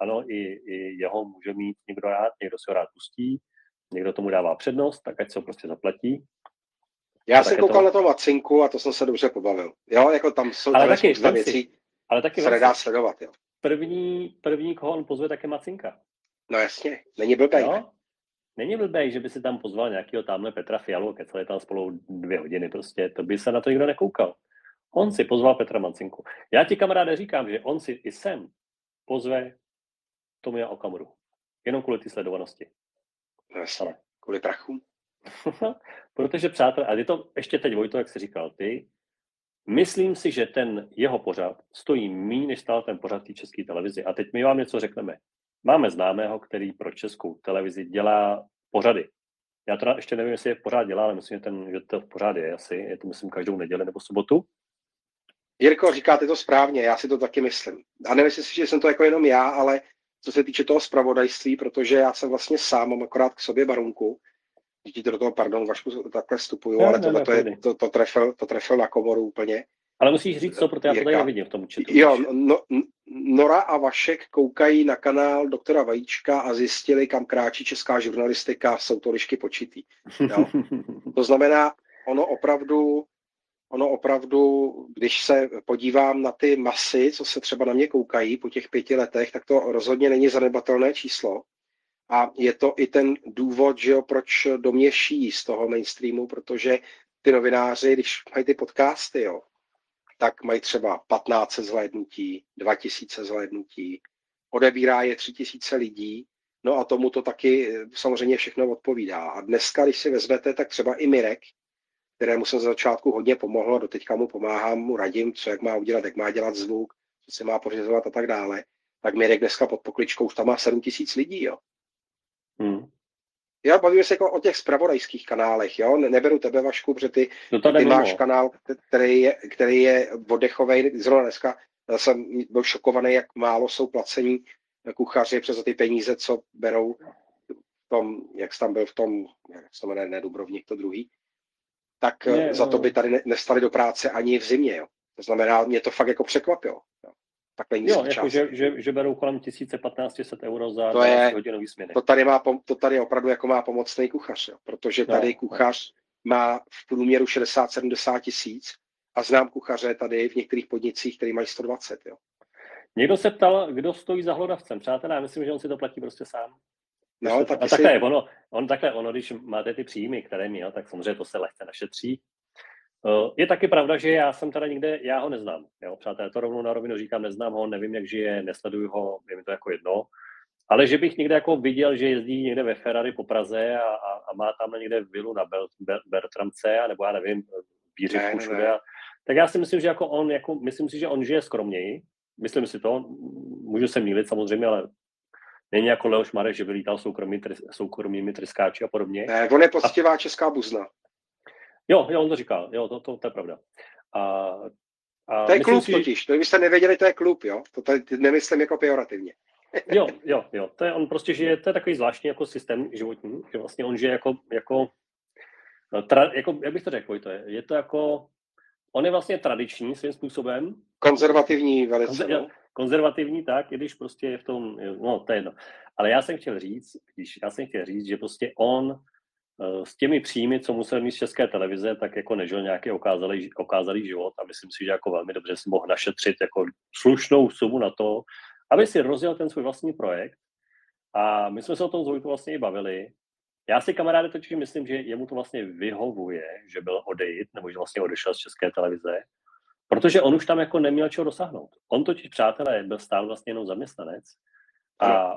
B: i jeho může mít někdo rád, někdo si ho rád pustí, někdo tomu dává přednost, tak ať se ho prostě zaplatí.
A: Já jsem koukal na to Macinku a to jsem se dobře pobavil. Jo, jako tam jsou spousta věcí,
B: ale taky
A: se nedá sledovat. Jo.
B: První, koho on pozve, tak je Macinka.
A: No jasně, není blbej.
B: No, není blbej, že by si tam pozval nějakého tamhle Petra Fialu, kecali tam spolu 2 hodiny, prostě, to by se na to nikdo nekoukal. On si pozval Petra Macinku. Já ti, kamaráde, říkám, že on si i sem pozve Tomia Okamuru. Jenom kvůli té sledovanosti.
A: No jasně, kvůli prachům.
B: Protože, přátelé, a je to ještě teď, Vojto, jak jsi říkal ty, myslím si, že ten jeho pořad stojí méně, než stál ten pořad té české televizi. A teď my vám něco řekneme. Máme známého, který pro českou televizi dělá pořady. Já teda ještě nevím, jestli je pořád dělá, ale myslím, že to pořád je asi. Je to, myslím, každou neděli nebo sobotu.
A: Jirko, říkáte to správně, já si to taky myslím. A nemyslím si, že jsem to jako jenom já, ale co se týče toho zpravodajství, protože já jsem vlastně sám, mám akorát k sobě barunku, díky do toho, pardon, Vašku, takhle vstupuju, ale to trefil na komoru úplně.
B: Ale musíš říct to, protože já to tady nevidím v tom chatu.
A: Jo, Nora a Vašek koukají na kanál doktora Vajíčka a zjistili, kam kráčí česká žurnalistika, jsou to lišky počitý. Jo? To znamená, ono opravdu, když se podívám na ty masy, co se třeba na mě koukají po těch 5 letech, tak to rozhodně není zanedbatelné číslo. A je to i ten důvod, že jo, proč do mě šijí z toho mainstreamu, protože ty novináři, když mají ty podcasty, jo, tak mají třeba 1500 zhlédnutí, 2000 zhlédnutí, odebírá je 3000 lidí, no a tomu to taky samozřejmě všechno odpovídá. A dneska, když si vezmete, tak třeba i Mirek, kterému jsem za začátku hodně pomohl, doteďka mu pomáhám, mu radím, co jak má udělat, jak má dělat zvuk, co se má pořizovat a tak dále, tak Mirek dneska pod pokličkou už tam má 7000 lidí, jo. Já bavím se jako o těch zpravodajských kanálech, jo, neberu tebe, Vašku, protože ty máš kanál, který je oddechovej. Zrovna dneska jsem byl šokovaný, jak málo jsou placení kuchaři přes ty peníze, co berou v tom, jak jsi tam byl v tom, jak se to jmenuje, ne Dubrovník, to druhý, tak za to by tady nestali do práce ani v zimě, jo. To znamená, mě to fakt jako překvapilo. Jo.
B: Jo, jako že berou kolem 1500 euro za hodinový směny.
A: To tady opravdu jako má pomocný kuchař, jo, protože tady kuchař má v průměru 60-70 tisíc a znám kuchaře tady v některých podnicích, který mají 120. Jo.
B: Někdo se ptal, kdo stojí za hlodavcem. Přátelé, já myslím, že on si to platí prostě sám.
A: No,
B: a takhle, když máte ty příjmy, které měl, tak samozřejmě to se lehce našetří. Je taky pravda, že já jsem teda nikde, já ho neznám, jo, přátelé, to rovnou na rovinu říkám, neznám ho, nevím, jak žije, nesleduju ho, je mi to jako jedno, ale že bych někde jako viděl, že jezdí někde ve Ferrari po Praze a má tam někde vilu na Bertramce, nebo já nevím, v Bířivku všude, tak já si myslím, že myslím si, že on žije skromněji, myslím si to, můžu se mýlit samozřejmě, ale není jako Leoš Marek, že vylítal soukromými tryskáči a podobně.
A: Ne, on je poctivá česká buzna.
B: Jo, on to říkal, jo, to je pravda.
A: To je klub totiž, to byste nevěděli, to je klub, jo, to tady nemyslím jako pejorativně.
B: jo, to je on prostě žije, to je takový zvláštní jako systém životní, že vlastně on žije jako jako, jak bych to řekl, je to jako, on je vlastně tradiční svým způsobem.
A: Konzervativní velice, no.
B: Konzervativní, tak, i když prostě je v tom, no to je jedno. Ale já jsem chtěl říct, že prostě on s těmi příjmy, co musel mít z České televize, tak jako nežil nějaký okázalý život a myslím si, že jako velmi dobře si mohl našetřit jako slušnou sumu na to, aby si rozjel ten svůj vlastní projekt. A my jsme se o tom s Vojtou vlastně i bavili. Já si, kamaráde, totiž myslím, že jemu to vlastně vyhovuje, že byl odejít, nebo že vlastně odešel z České televize, protože on už tam jako neměl čeho dosáhnout. On totiž, přátelé, byl stále vlastně jenom zaměstnanec a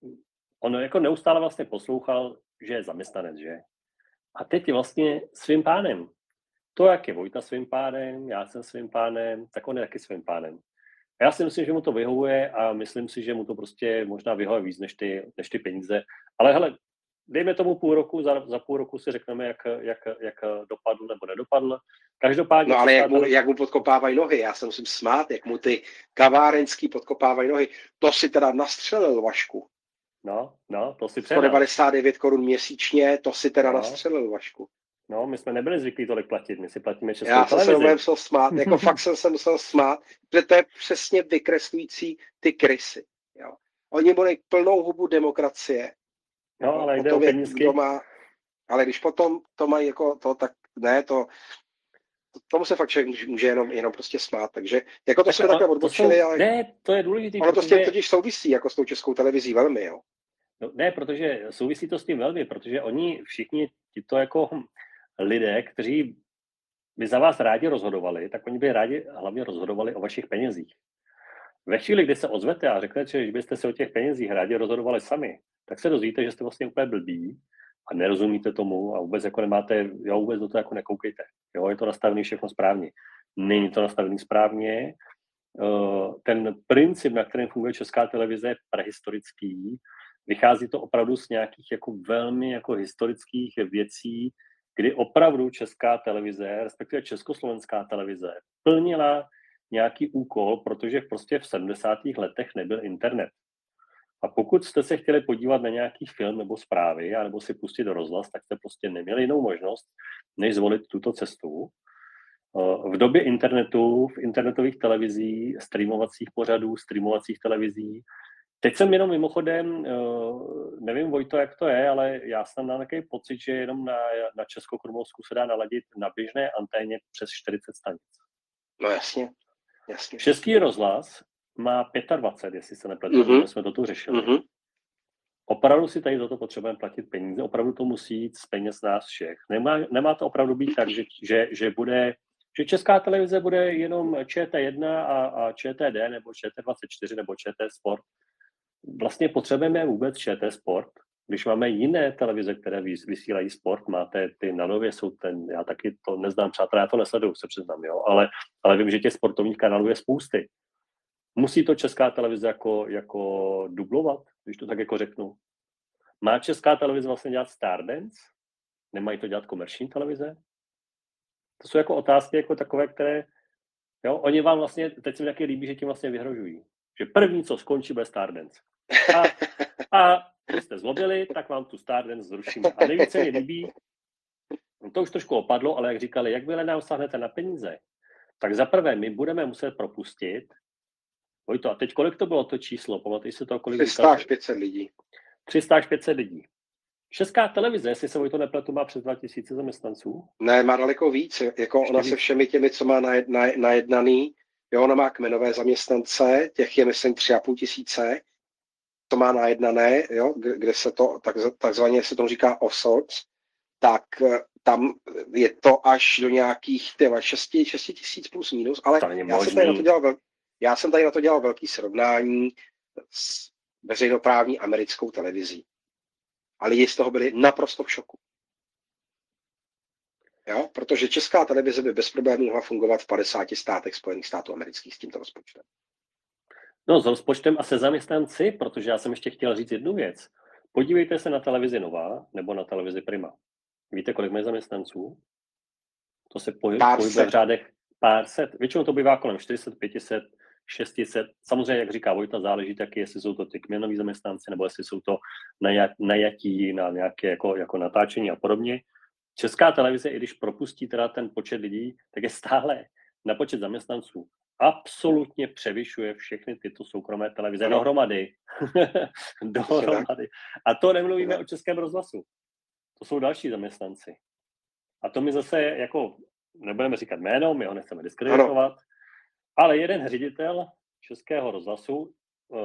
B: on jako neustále vlastně poslouchal, že je zaměstnanec, že? A teď je vlastně svým pánem. To, jak je Vojta svým pánem, já jsem svým pánem, tak on je taky svým pánem. A já si myslím, že mu to vyhovuje a myslím si, že mu to prostě možná vyhovuje víc než ty peníze. Ale hele, dejme tomu půl roku, za půl roku si řekneme, jak dopadl nebo nedopadl. Každopádně...
A: No ale jak mu podkopávají nohy, já se musím smát, jak mu ty kavárenský podkopávají nohy. To si teda nastřelil, Vašku.
B: No, to si předal.
A: 199 korun měsíčně, to si teda nastřelil, Vašku.
B: No, my jsme nebyli zvyklí tolik platit, my si platíme Českou
A: televizi.
B: televizi.
A: Já jsem se musel smát, jako fakt jsem se musel smát, protože to je přesně vykreslující ty krysy. Jo. Oni byli plnou hubu demokracie.
B: No, ale jde o penízky.
A: Ale když potom to mají jako to, tak ne, tomu se fakt člověk může jenom prostě smát, takže jako to jsme takhle odbočili, ale...
B: Ne, to je důležité.
A: Ono to s tím totiž souvisí, jako s tou Českou televizí velmi, jo.
B: No, ne, protože souvisí to s tím velmi, protože oni všichni tito jako lidé, kteří by za vás rádi rozhodovali, tak oni by rádi hlavně rozhodovali o vašich penězích. Ve chvíli, kdy se ozvete a řeknete, že byste se o těch penězích rádi rozhodovali sami, tak se dozvíte, že jste vlastně úplně blbí a nerozumíte tomu a vůbec jako nemáte, vůbec do toho jako nekoukejte. Jo, je to nastavené všechno správně. Není to nastavené správně. Ten princip, na kterém funguje Česká televize, je prehistorický. Vychází to opravdu z nějakých jako velmi jako historických věcí, kdy opravdu Česká televize, respektive Československá televize, plnila nějaký úkol, protože prostě v 70. letech nebyl internet. A pokud jste se chtěli podívat na nějaký film nebo zprávy, anebo si pustit do rozhlas, tak jste prostě neměli jinou možnost, než zvolit tuto cestu. V době internetu, v internetových televizí, streamovacích pořadů, streamovacích televizí. Teď jsem jenom mimochodem, nevím, Vojto, jak to je, ale já jsem na takový pocit, že jenom na Českokrumlovsku se dá naladit na běžné anténě přes 40 stanic.
A: No jasně.
B: Český rozhlas má 25, jestli se nepletu, jsme to tu řešili. Opravdu si tady za to potřebujeme platit peníze, opravdu to musí jít z peněz nás všech. Nemá to opravdu být tak, že Česká televize bude jenom ČT1 a ČTD, nebo ČT24, nebo ČT Sport. Vlastně potřebujeme vůbec ČT Sport, když máme jiné televize, které vysílají sport, máte ty na Nově, jsou já taky to neznám, přátelé, já to nesleduju, se přiznám, jo, ale vím, že těch sportovních kanálů je spousty. Musí to Česká televize jako dublovat, když to tak jako řeknu. Má Česká televize vlastně dělat Stardance? Nemají to dělat komerční televize? To jsou jako otázky jako takové, které, jo, oni vám vlastně, teď se mi taky líbí, že tím vlastně vyhrožují. Že první, co skončí, bude Stardance. A když jste zlobili, tak vám tu Stardance zrušíme. A nejvíce mi líbí, to už trošku opadlo, ale jak říkali, jakmile nám sáhnete na peníze, tak zaprvé my budeme muset propustit, Vojto, a teď kolik to bylo to číslo? Pamatuješ si to, kolik
A: 300 až 500 lidí. 300
B: až 500 lidí. Česká televize, jestli se Vojto nepletu, má přes 2000 zaměstnanců?
A: Ne, má daleko víc. Jako ona se všemi těmi, co má najednaný, jo, ona má kmenové zaměstnance, těch je, myslím, 3500, co má najednané, jo, kde se to, takzvaně se tomu říká offsorts, tak tam je to až do nějakých 6 tisíc plus minus, ale já jsem tady na to dělal velký srovnání s veřejnoprávní americkou televizí. A lidi z toho byli naprosto v šoku. Jo? Protože Česká televize by bez problémů mohla fungovat v 50 státech Spojených států amerických s tímto rozpočtem.
B: No, s rozpočtem a se zaměstnanci, protože já jsem ještě chtěl říct jednu věc. Podívejte se na televizi Nova nebo na televizi Prima. Víte, kolik mají zaměstnanců? To se pohybuje v řádech pár set. Většinou to bývá kolem 400, 500, 600. Samozřejmě, jak říká Vojta, záleží taky, jestli jsou to ty kmenoví zaměstnanci, nebo jestli jsou to najatí na nějaké jako natáčení a podobně. Česká televize, i když propustí teda ten počet lidí, tak je stále na počet zaměstnanců absolutně převyšuje všechny tyto soukromé televize dohromady. Dohromady. A to nemluvíme o Českém rozhlasu. To jsou další zaměstnanci. A to my zase jako, nebudeme říkat jméno, my ho nechceme diskreditovat, ale jeden ředitel Českého rozhlasu,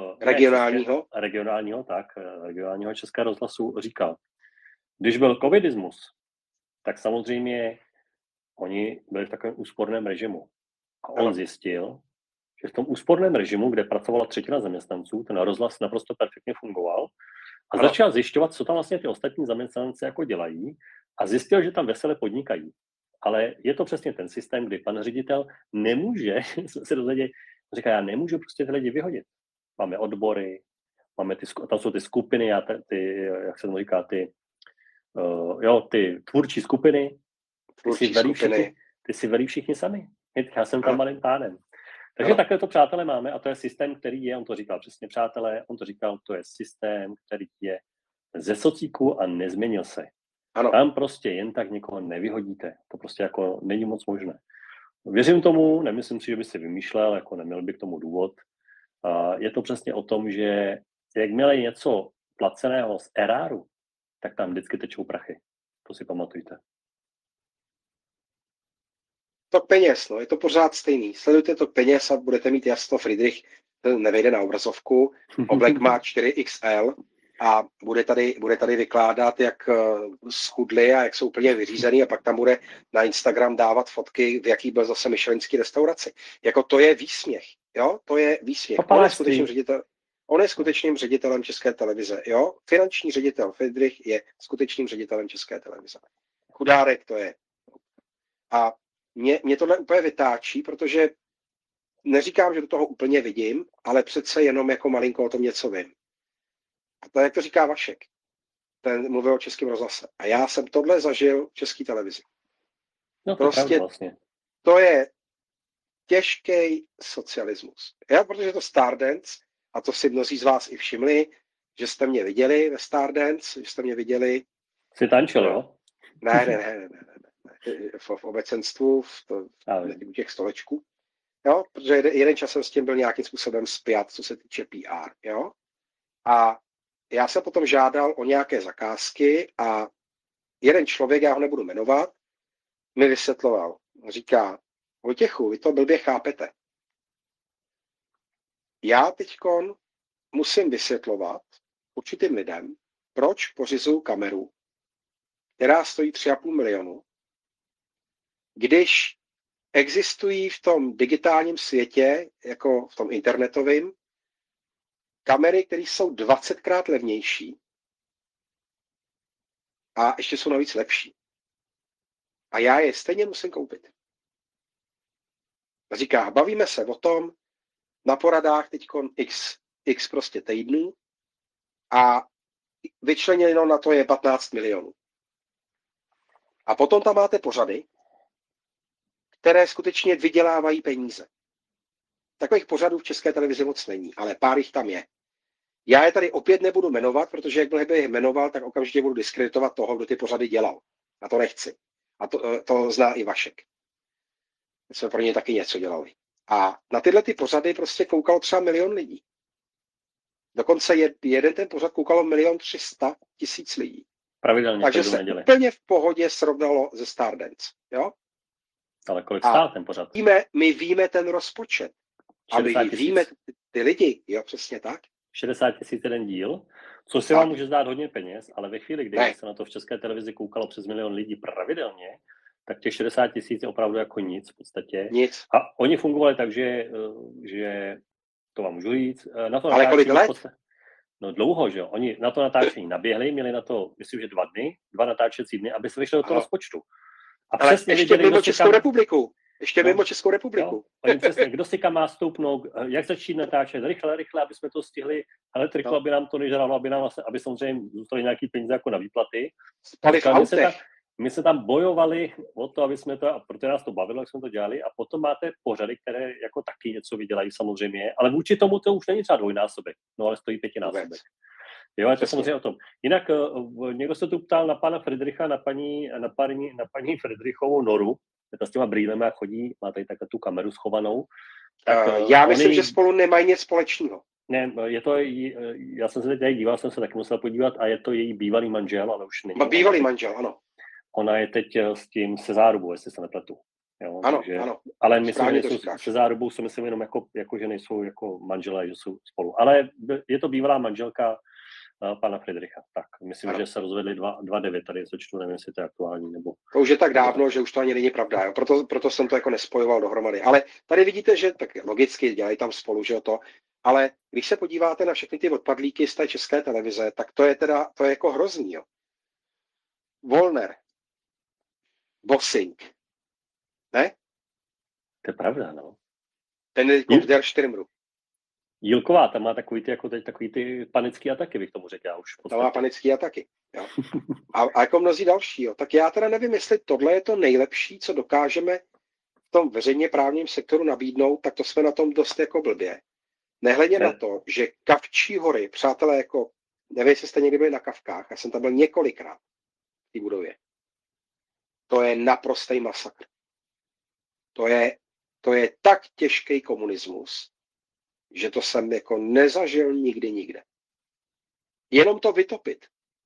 B: regionálního Českého rozhlasu říkal, když byl covidismus, tak samozřejmě oni byli v takovém úsporném režimu. A on zjistil, že v tom úsporném režimu, kde pracovala třetina zaměstnanců, ten rozhlas naprosto perfektně fungoval a začal zjišťovat, co tam vlastně ty ostatní zaměstnanci jako dělají a zjistil, že tam vesele podnikají. Ale je to přesně ten systém, kdy pan ředitel nemůže se dozvědět, říká, já nemůžu prostě ty lidi vyhodit. Máme odbory, máme tam jsou ty skupiny, jak se tomu říká, ty tvůrčí skupiny, ty si velí všichni sami. Já jsem tam malým pánem. Takže takhle to, přátelé, máme a to je systém, který je, on to říkal přesně, přátelé, on to říkal, to je systém, který je ze socíku a nezměnil se.
A: Ano.
B: Tam prostě jen tak někoho nevyhodíte. To prostě jako není moc možné. Věřím tomu, nemyslím si, že by si vymýšlel, jako neměl by k tomu důvod. Je to přesně o tom, že jakmile je něco placeného z eráru, tak tam vždycky tečou prachy. To si pamatujte.
A: Tok peněz, no, je to pořád stejný. Sledujte tok peněz a budete mít jasno. Friedrich nevejde na obrazovku, oblek má 4XL a bude tady vykládat, jak schudli a jak jsou úplně vyřízený a pak tam bude na Instagram dávat fotky, v jaký byl zase michelinský restauraci. Jako to je výsměch, jo? To je výsměch. On je skutečným ředitelem České televize, jo? Finanční ředitel Friedrich je skutečným ředitelem České televize. Chudárek to je. A mě tohle úplně vytáčí, protože neříkám, že do toho úplně vidím, ale přece jenom jako malinko o tom něco vím. A to, jak to říká Vašek, ten mluvil o Českém rozhlase. A já jsem tohle zažil v České televizi.
B: No to prostě vlastně.
A: To je těžký socialismus. Protože to Stardance, a to si mnozí z vás i všimli, že jste mě viděli ve Stardance, že jste mě viděli...
B: Jsi tančil, jo?
A: Ne. V obecenstvu, u těch stolečků. Jo? Protože jeden čas jsem s tím byl nějakým způsobem spjat, co se týče PR. Jo? A já jsem potom žádal o nějaké zakázky a jeden člověk, já ho nebudu jmenovat, mi vysvětloval. Říká, Vojtěchu, vy to blbě chápete. Já teďkon musím vysvětlovat určitým lidem, proč pořizuju kameru, která stojí 3,5 milionu, když existují v tom digitálním světě, jako v tom internetovém, kamery, které jsou 20krát levnější a ještě jsou navíc lepší. A já je stejně musím koupit. Říká, bavíme se o tom na poradách teďkon x prostě týdnů a vyčleněno na to je 15 milionů. A potom tam máte pořady, které skutečně vydělávají peníze. Takových pořadů v České televizi moc není, ale pár jich tam je. Já je tady opět nebudu jmenovat, protože jak bych je jmenoval, tak okamžitě budu diskreditovat toho, kdo ty pořady dělal. A to nechci. A to zná i Vašek. My jsme pro ně taky něco dělali. A na tyhle ty pořady prostě koukalo třeba 1 milion lidí. Dokonce jeden ten pořad koukalo 1 300 000 lidí.
B: Pravidelně.
A: Takže se úplně v pohodě srovnalo ze Stardance. Jo?
B: Ale kolik stál ten pořad?
A: My víme ten rozpočet. A my víme ty lidi. Jo, přesně tak.
B: 60 000 jeden díl, což se vám může zdát hodně peněz, ale ve chvíli, kdy se na to v České televizi koukalo přes 1 milion lidí pravidelně, tak těch 60 000 je opravdu jako nic v podstatě.
A: Nic.
B: A oni fungovali tak, že to vám můžu říct. Na to
A: ale kolik let?
B: No dlouho, že jo. Oni na to natáčení naběhli, měli na to, myslím, že 2 natáčecí dny, aby se vyšli do toho rozpočtu. A
A: ale přesně ještě mimo Českou republiku. Mimo Českou republiku.
B: Oni přesně, kdo si kam má stoupnout, jak začít natáčet, rychle, aby jsme to stihli, ale triklo, aby nám to nežralo, aby samozřejmě zůstaly nějaký peníze jako na výplaty. My se tam bojovali o to, aby jsme to, a protože nás to bavilo, jak jsme to dělali, a potom máte pořady, které jako taky něco vydělají samozřejmě, ale vůči tomu to už není třeba 2násobek, no ale stojí 5násobek. Jo, je to
A: Přesně.
B: samozřejmě o tom. Jinak někdo se tu ptal na pana Friedricha, na paní Friedrichovou Noru, ta s těma brýlemi a chodí, má tady takhle tu kameru schovanou. Tak,
A: já myslím, že spolu nemají nic společného.
B: Ne, já jsem se teď díval, jsem se taky musel podívat a je to její bývalý manžel, ale už není.
A: Bývalý manžel, ano.
B: Ona je teď s tím se zárubou, jestli se nepletu. Jo,
A: ano,
B: takže,
A: ano.
B: Ale myslím, že se zárubou si myslím jenom jako, že nejsou jako manželé, že jsou spolu. Ale je to bývalá manželka pana Friedricha. Tak, myslím, že se rozvedli 2.9, tady se čtu, nevím, jestli to je aktuální, nebo...
A: To už je tak dávno, že už to ani není pravda, jo? Proto jsem to jako nespojoval dohromady. Ale tady vidíte, že tak logicky dělají tam spolu, že to, ale když se podíváte na všechny ty odpadlíky z té České televize, tak to je jako hrozný, jo. Wollner, Bossing, ne?
B: To je pravda, no.
A: Ten je v Der Stürmeru.
B: Jílková, tam má takový ty panický ataky, bych tomu řekl já už.
A: Tam má panický ataky, jo. A jako mnozí další, jo. Tak já teda nevím, jestli tohle je to nejlepší, co dokážeme v tom veřejně právním sektoru nabídnout, tak to jsme na tom dost jako blbě. Nehledě na to, že Kavčí hory, přátelé, jako, nevím, jestli jste někdy byli na Kavkách, já jsem tam byl několikrát v té budově. To je naprostý masakr. To je tak těžký komunismus, že to jsem jako nezažil nikde. Jenom to vytopit.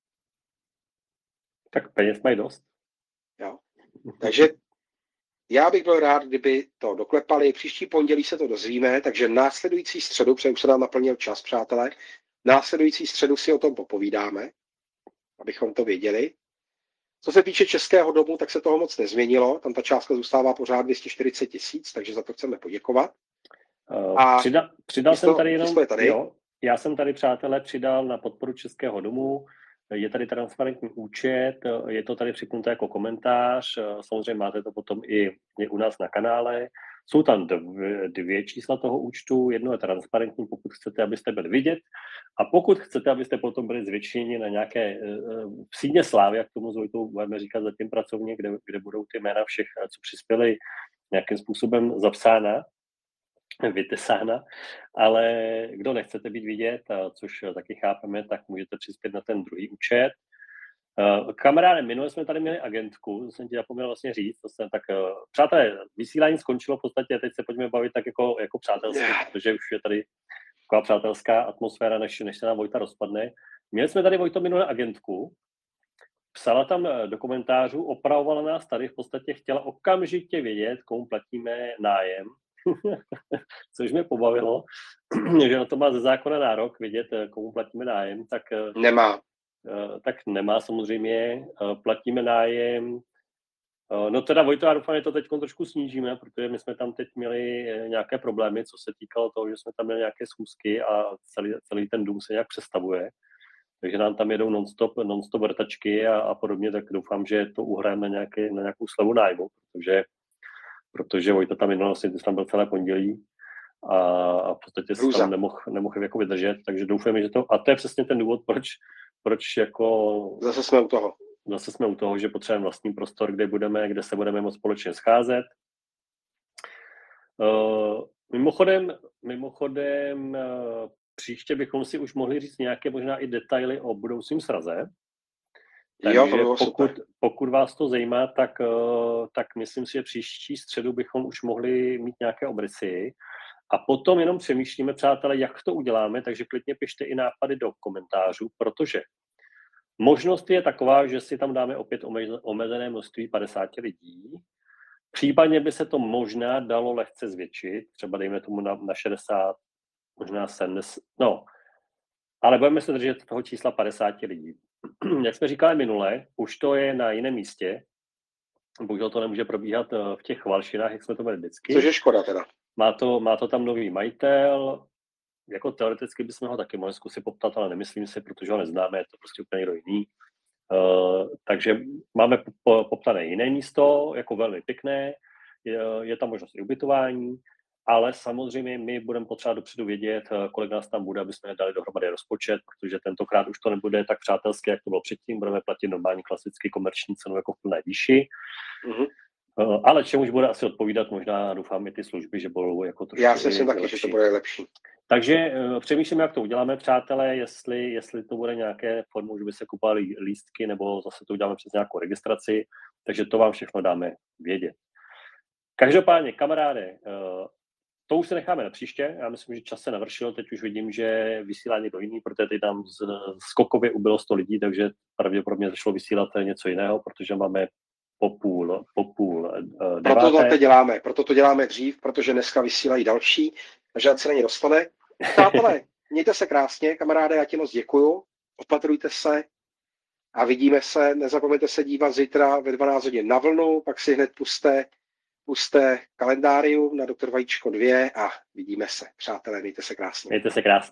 B: Tak peněz mají dost.
A: Jo. Takže já bych byl rád, kdyby to doklepali. Příští pondělí se to dozvíme, takže následující středu, protože už se nám naplnil čas, přátelé, následující středu si o tom popovídáme, abychom to věděli. Co se týče Českého domu, tak se toho moc nezměnilo. Tam ta částka zůstává pořád 240 000, takže za to chceme poděkovat.
B: Přidal jsem tady jenom... Jo, já jsem tady, přátelé, přidal na podporu Českého domu. Je tady transparentní účet, je to tady připnuté jako komentář, samozřejmě máte to potom i u nás na kanále. Jsou tam dvě čísla toho účtu, jedno je transparentní, pokud chcete, abyste byli vidět, a pokud chcete, abyste potom byli zvětšeni na nějaké sídně slávy, jak tomu s Vojtou budeme říkat zatím pracovně, kde budou ty jména všech, co přispěli, nějakým způsobem zapsána, vytesána, ale kdo nechcete být vidět, což taky chápeme, tak můžete přispět na ten druhý účet. Kamaráde, minule jsme tady měli agentku, to jsem ti zapomněl vlastně říct, přátelé, vysílání skončilo v podstatě, teď se pojďme bavit tak jako přátelské, protože už je tady taková přátelská atmosféra, než se nám Vojta rozpadne. Měli jsme tady, Vojto, minule agentku, psala tam do komentářů, opravovala nás tady, v podstatě chtěla okamžitě vědět, komu platíme nájem, což mě pobavilo, že na to má ze zákona nárok vidět, komu platíme nájem, tak nemá samozřejmě, platíme nájem. No teda, Vojto, já doufám, že to teď trošku snížíme, protože my jsme tam teď měli nějaké problémy, co se týkalo toho, že jsme tam měli nějaké schůzky a celý ten dům se nějak přestavuje. Takže nám tam jedou non-stop vrtačky a podobně, tak doufám, že to uhrajeme na nějakou slevu nájmu, protože Vojta tam jednou vlastně tam byl celé pondělí a v podstatě se tam nemohl jako vydržet, takže doufáme, že to, a to je přesně ten důvod, proč jako...
A: Zase jsme u toho,
B: že potřebujeme vlastní prostor, kde se budeme moct společně scházet. Mimochodem, příště bychom si už mohli říct nějaké možná i detaily o budoucím sraze. Takže pokud vás to zajímá, tak myslím si, že příští středu bychom už mohli mít nějaké obrysy. A potom jenom přemýšlíme, přátelé, jak to uděláme, takže klidně pište i nápady do komentářů, protože možnost je taková, že si tam dáme opět omezené množství 50 lidí. Případně by se to možná dalo lehce zvětšit, třeba dejme tomu na 60, možná 70, no. Ale budeme se držet toho čísla 50 lidí. Jak jsme říkali minule, už to je na jiném místě. Bohužel to nemůže probíhat v těch Chvalšinách, jak jsme to měli vždycky.
A: Což je škoda teda.
B: Má to tam nový majitel. Jako teoreticky bychom ho taky mohli zkusit poptat, ale nemyslím si, protože ho neznáme, je to prostě úplně někdo jiný. Takže máme poptané jiné místo, jako velmi pěkné. Je tam možnost i ubytování. Ale samozřejmě my budeme potřebovat dopředu vědět, kolik nás tam bude, aby jsme dali dohromady rozpočet, protože tentokrát už to nebude tak přátelské, jak to bylo předtím. Budeme platit normální klasicky komerční cenu jako v plné výši. Mm-hmm. Ale čemuž bude asi odpovídat možná, doufám, i ty služby, že budou jako trošku...
A: Já si myslím taky, že to bude lepší.
B: Takže přemýšlím, jak to uděláme, přátelé, jestli to bude nějaké formou, že by se kupovali lístky, nebo zase to uděláme přes nějakou registraci, takže to vám všechno dáme vědět. Každopádně, kamaráde, to už se necháme na příště. Já myslím, že čas se navršil, teď už vidím, že vysílá někdo jiný, protože teď tam skokově ubylo 100 lidí, takže pravděpodobně zašlo vysílat něco jiného, protože máme po půl deváté.
A: Proto to děláme dřív, protože dneska vysílají další, takže ať se na ně dostane. Přátelé, mějte se krásně, kamaráde, já ti moc děkuju, opatrujte se a vidíme se. Nezapomeňte se dívat zítra ve 12 hodin na vlnu, pak si hned puste kalendárium na Dr. Vajíčko 2 a vidíme se. Přátelé, mějte se krásně.
B: Mějte se krásně.